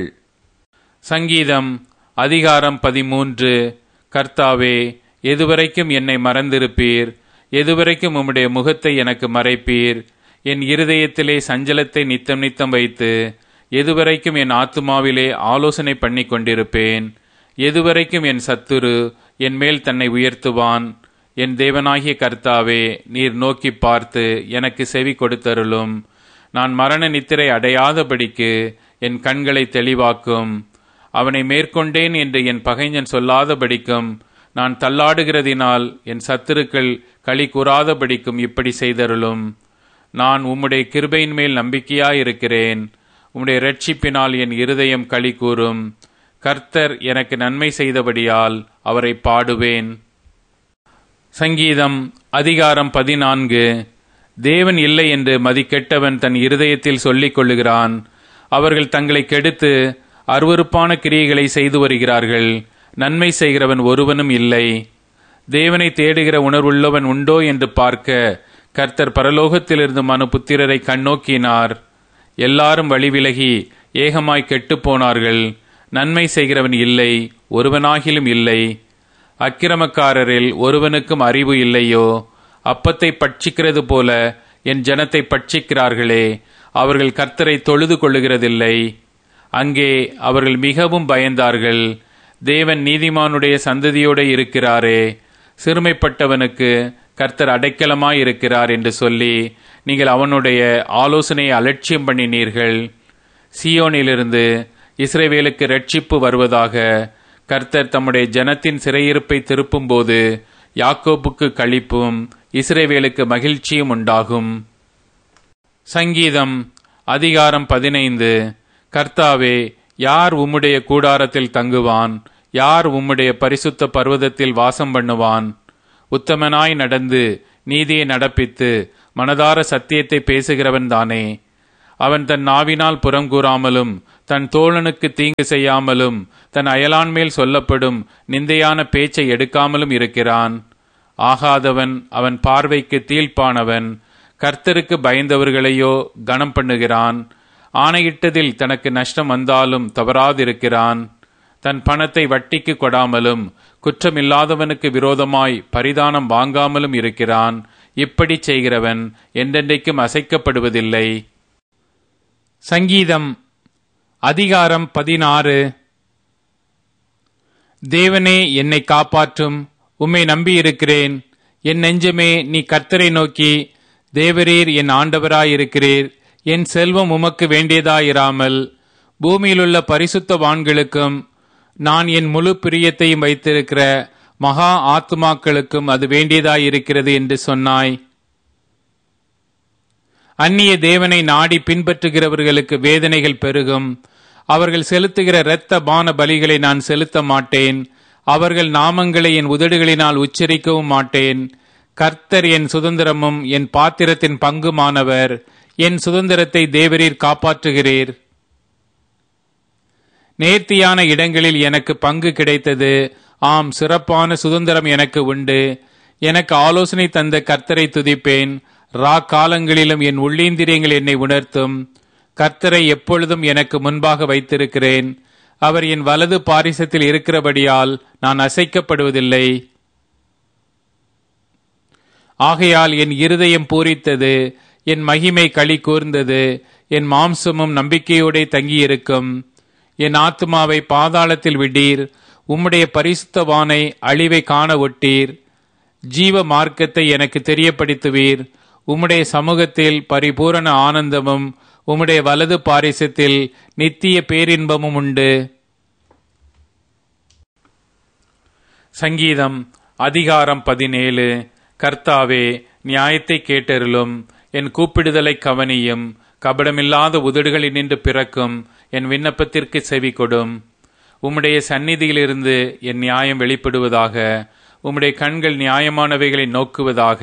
சங்கீதம் அதிகாரம் பதிமூன்று. கர்த்தாவே, எதுவரைக்கும் என்னை மறந்திருப்பீர்? எதுவரைக்கும் உம்முடைய முகத்தை எனக்கு மறைப்பீர்? என் இருதயத்திலே சஞ்சலத்தை நித்தம் நித்தம் வைத்து எதுவரைக்கும் என் ஆத்துமாவிலே ஆலோசனை பண்ணி கொண்டிருப்பேன்? எதுவரைக்கும் என் சத்துரு என் மேல் தன்னை உயர்த்துவான்? என் தேவனாகிய கர்த்தாவே, நீர் நோக்கி பார்த்து எனக்கு செவி கொடுத்தருளும். நான் மரண நித்திரை அடையாதபடிக்கு என் கண்களை தெளிவாக்கும். அவனை மேற்கொண்டேன் என்று என் பகைஞன் சொல்லாதபடிக்கும், நான் தள்ளாடுகிறதினால் என் சத்துருக்கள் களி கூறாதபடிக்கும் இப்படி செய்தருளும். நான் உம்முடைய கிருபையின் மேல் நம்பிக்கையாயிருக்கிறேன். உம்முடைய இரட்சிப்பினால் என் இருதயம் களி கூறும். கர்த்தர் எனக்கு நன்மை செய்தபடியால் அவரை பாடுவேன். சங்கீதம் அதிகாரம் பதினான்கு. தேவன் இல்லை என்று மதிக்கெட்டவன் தன் இருதயத்தில் சொல்லிக் கொள்ளுகிறான். அவர்கள் தங்களை கெடுத்து அருவருப்பான கிரியைகளை செய்து வருகிறார்கள். நன்மை செய்கிறவன் ஒருவனும் இல்லை. தேவனை தேடுகிற உணர்வுள்ளவன் உண்டோ என்று பார்க்க கர்த்தர் பரலோகத்திலிருந்து மனு புத்திரரை கண்ணோக்கினார். எல்லாரும் வழிவிலகி ஏகமாய் கெட்டுப் போனார்கள். நன்மை செய்கிறவன் இல்லை, ஒருவனாகிலும் இல்லை. அக்கிரமக்காரரில் ஒருவனுக்கும் அறிவு இல்லையோ? அப்பத்தை பட்சிக்கிறது போல என் ஜனத்தை பட்சிக்கிறார்களே, அவர்கள் கர்த்தரை தொழுது கொள்ளுகிறதில்லை. அங்கே அவர்கள் மிகவும் பயந்தார்கள். தேவன் நீதிமானுடைய சந்ததியோடு இருக்கிறாரே, சிறுமைப்பட்டவனுக்கு கர்த்தர் அடைக்கலமாய் இருக்கிறார் என்று சொல்லி நீங்கள் அவனுடைய ஆலோசனையை அலட்சியம் பண்ணினீர்கள். சீயோனிலிருந்து இஸ்ரவேலுக்கு இரட்சிப்பு வருவதாக கர்த்தர் தம்முடைய ஜனத்தின் சிறையிருப்பை திருப்பும்போது யாக்கோபுக்கு களிப்பும் இஸ்ரவேலுக்கு மகிழ்ச்சியும் உண்டாகும். சங்கீதம் அதிகாரம் பதினைந்து. கர்த்தாவே, யார் உம்முடைய கூடாரத்தில் தங்குவான்? யார் உம்முடைய பரிசுத்த பர்வதத்தில் வாசம் பண்ணுவான்? உத்தமனாய் நடந்து நீதியை நடப்பித்து மனதார சத்தியத்தை பேசுகிறவன் தானே. அவன் தன் நாவினால் புறங்கூறாமலும் தன் தோழனுக்கு தீங்கு செய்யாமலும் தன் அயலான் மேல் சொல்லப்படும் நிந்தையான பேச்சை எடுக்காமலும் இருக்கிறான். ஆகாதவன் அவன் பார்வைக்கு தீழ்ப்பானவன். கர்த்தருக்கு பயந்தவர்களையோ கனம் பண்ணுகிறான். ஆணையிட்டதில் தனக்கு நஷ்டம் வந்தாலும் தவறாதிருக்கிறான். தன் பணத்தை வட்டிக்கு கொடாமலும் குற்றமில்லாதவனுக்கு விரோதமாய் பரிதானம் வாங்காமலும் இருக்கிறான். இப்படி செய்கிறவன் என்றென்றைக்கும் அசைக்கப்படுவதில்லை. சங்கீதம் அதிகாரம் பதினாறு. தேவனே, என்னை காப்பாற்றும், உம்மை நம்பியிருக்கிறேன். என் நெஞ்சமே, நீ கர்த்தரை நோக்கி, தேவரீர் என் ஆண்டவராயிருக்கிறீர். என் செல்வம் உமக்கு வேண்டியதாயிராமல் பூமியிலுள்ள பரிசுத்தவான்களுக்கும் நான் என் முழு பிரியத்தையும் வைத்திருக்கிற மகா ஆத்துமாக்களுக்கும் அது வேண்டியதாயிருக்கிறது என்று சொன்னாய். அந்நிய தேவனை நாடி பின்பற்றுகிறவர்களுக்கு வேதனைகள் பெருகும். அவர்கள் செலுத்துகிற இரத்த பான பலிகளை நான் செலுத்த மாட்டேன். அவர்கள் நாமங்களை என் உதடுகளினால் உச்சரிக்கவும் மாட்டேன். கர்த்தர் என் சுதந்திரமும் என் பாத்திரத்தின் பங்குமானவர். என் சுதந்திரத்தை தேவரீர் காப்பாற்றுகிறீர். நேர்த்தியான இடங்களில் எனக்கு பங்கு கிடைத்தது. ஆம், சிறப்பான சுதந்திரம் எனக்கு உண்டு. எனக்கு ஆலோசனை தந்த கர்த்தரை துதிப்பேன். ரா காலங்களிலும் என் உள்ளீந்திரியங்கள் என்னை உணர்த்தும். கர்த்தரை எப்பொழுதும் எனக்கு முன்பாக வைத்திருக்கிறேன். அவர் என் வலது பாரிசத்தில் இருக்கிறபடியால் நான் அசைக்கப்படுவதில்லை. ஆகையால் என் இருதயம் பூரித்தது, என் மகிமை களி கூர்ந்தது. என் மாம்சமும் நம்பிக்கையோടെ தங்கியிருக்கும். என் ஆத்துமாவை பாதாளத்தில் விடீர். உம்முடைய பரிசுத்தவானை அழிவை காண ஒட்டீர். ஜீவ மார்க்கத்தை எனக்கு தெரியப்படுத்துவீர். உம்முடைய சமூகத்தில் பரிபூரண ஆனந்தமும் உம்முடைய வலது பாரிசத்தில் நித்திய பேரின்பமும் உண்டு. சங்கீதம் அதிகாரம் பதினேழு. கர்த்தாவே, நியாயத்தை கேட்டருளும். என் கூப்பிடுதலை கவனியும். கபடமில்லாத உதடுகளில் நின்று பிறக்கும் என் விண்ணப்பத்திற்கு செவி கொடும். உம்முடைய சந்நிதியிலிருந்து என் நியாயம் வெளிப்படுவதாக. உம்முடைய கண்கள் நியாயமானவைகளை நோக்குவதாக.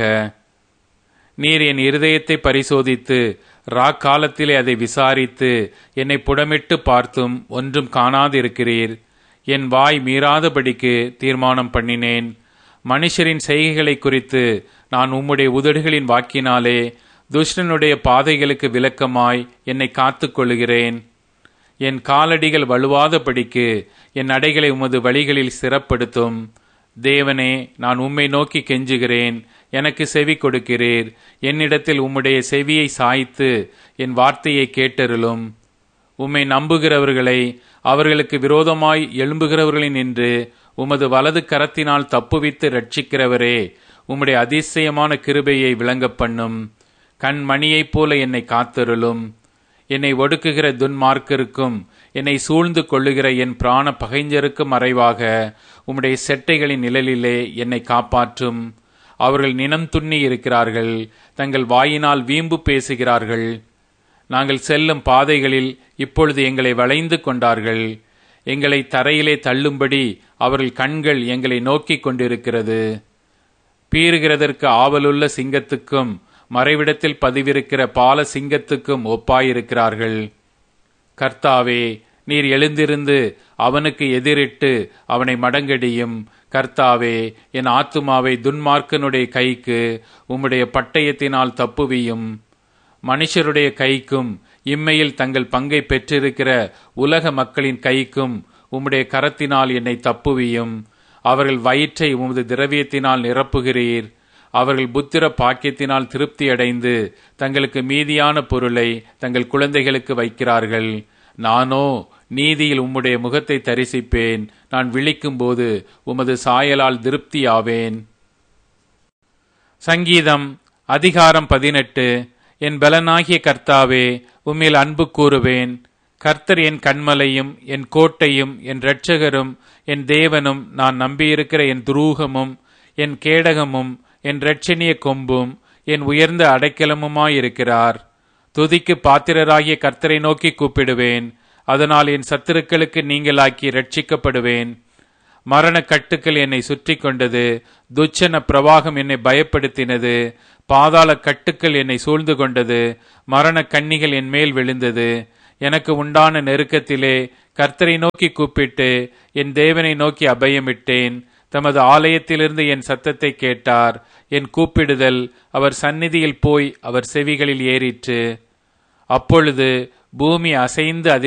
நீர் என் இருதயத்தை பரிசோதித்து ராக்காலத்திலே அதை விசாரித்து என்னை புடமிட்டு பார்த்தும் ஒன்றும் காணாதிருக்கிறீர். என் வாய் மீறாதபடிக்கு தீர்மானம் பண்ணினேன். மனுஷரின் செய்கைகளை குறித்து நான் உம்முடைய உதடுகளின் வாக்கினாலே துஷ்டனுடைய பாதைகளுக்கு விலக்கமாய் என்னை காத்து கொள்ளுகிறேன். என் காலடிகள் வலுவாதபடிக்கு என் நடைகளை உமது வழிகளில் சிறப்படுத்தும். தேவனே, நான் உம்மை நோக்கி கெஞ்சுகிறேன். எனக்கு செவி கொடுக்கிறீர். என்னிடத்தில் உம்முடைய செவியை சாய்த்து என் வார்த்தையை கேட்டருளும். உம்மை நம்புகிறவர்களை அவர்களுக்கு விரோதமாய் எழும்புகிறவர்களின் நின்று உமது வலது கரத்தினால் தப்புவித்து ரட்சிக்கிறவரே, உம்முடைய அதிசயமான கிருபையை விளங்க பண்ணும். கண்மணியைப் போல என்னை காத்தருளும். என்னை ஒடுக்குகிற துன்மார்க்கருக்கும் என்னை சூழ்ந்து கொள்ளுகிற என் பிராண பகைஞருக்கும் மறைவாக உம்முடைய செட்டைகளின் நிழலிலே என்னை காப்பாற்றும். அவர்கள் நினம் துண்ணி இருக்கிறார்கள். தங்கள் வாயினால் வீம்பு பேசுகிறார்கள். நாங்கள் செல்லும் பாதைகளில் இப்பொழுது எங்களை வளைந்து கொண்டார்கள். எங்களை தரையிலே தள்ளும்படி அவர்கள் கண்கள் எங்களை நோக்கி கொண்டிருக்கிறது. பீறுகிறதற்கு ஆவலுள்ள சிங்கத்துக்கும் மறைவிடத்தில் பதிவிருக்கிற பால சிங்கத்துக்கும் ஒப்பாயிருக்கிறார்கள். கர்த்தாவே, நீர் எழுந்திருந்து அவனுக்கு எதிரிட்டு அவனை மடங்கடியும். கர்த்தாவே, என் ஆத்துமாவை துன்மார்க்கனுடைய கைக்கு உம்முடைய பட்டயத்தினால் தப்புவியும். மனுஷருடைய கைக்கும் இம்மையில் தங்கள் பங்கை பெற்றிருக்கிற உலக மக்களின் கைக்கும் உம்முடைய கரத்தினால் என்னை தப்புவியும். அவர்கள் வயிற்றை உமது திரவியத்தினால் நிரப்புகிறீர். அவர்கள் புத்திர பாக்கியத்தினால் திருப்தியடைந்து தங்களுக்கு மீதியான பொருளை தங்கள் குழந்தைகளுக்கு வைக்கிறார்கள். நானோ நீதியில் உம்முடைய முகத்தை தரிசிப்பேன். நான் விழிக்கும் போது உமது சாயலால் திருப்தியாவேன். சங்கீதம் அதிகாரம் பதினெட்டு. என் பலனாகிய கர்த்தாவே, உம்மில் அன்பு கூறுவேன். கர்த்தர் என் கண்மலையும் என் கோட்டையும் என் இரட்சகரும் என் தேவனும் நான் நம்பியிருக்கிற என் துரூகமும் என் கேடகமும் என் இரட்சணிய கொம்பும் என் உயர்ந்த அடைக்கலமுமாயிருக்கிறார். துதிக்கு பாத்திரராகிய கர்த்தரை நோக்கி கூப்பிடுவேன். அதனால் என் சத்துருக்களுக்கு நீங்களாக்கி ரட்சிக்கப்படுவேன். மரண கட்டுக்கள் என்னை சுற்றி கொண்டது. துச்சன பிரவாகம் என்னை பயப்படுத்தினது. பாதாள கட்டுக்கள் என்னை சூழ்ந்து கொண்டது. மரண கண்ணிகள் என் மேல் விழுந்தது. எனக்கு உண்டான நெருக்கத்திலே கர்த்தரை நோக்கி கூப்பிட்டு என் தேவனை நோக்கி அபயமிட்டேன். தமது ஆலயத்திலிருந்து என் சத்தத்தை கேட்டார். என் கூப்பிடுதல் அவர் சந்நிதியில் போய் அவர் செவிகளில் ஏறிற்று. அப்பொழுது பூமி அசைந்து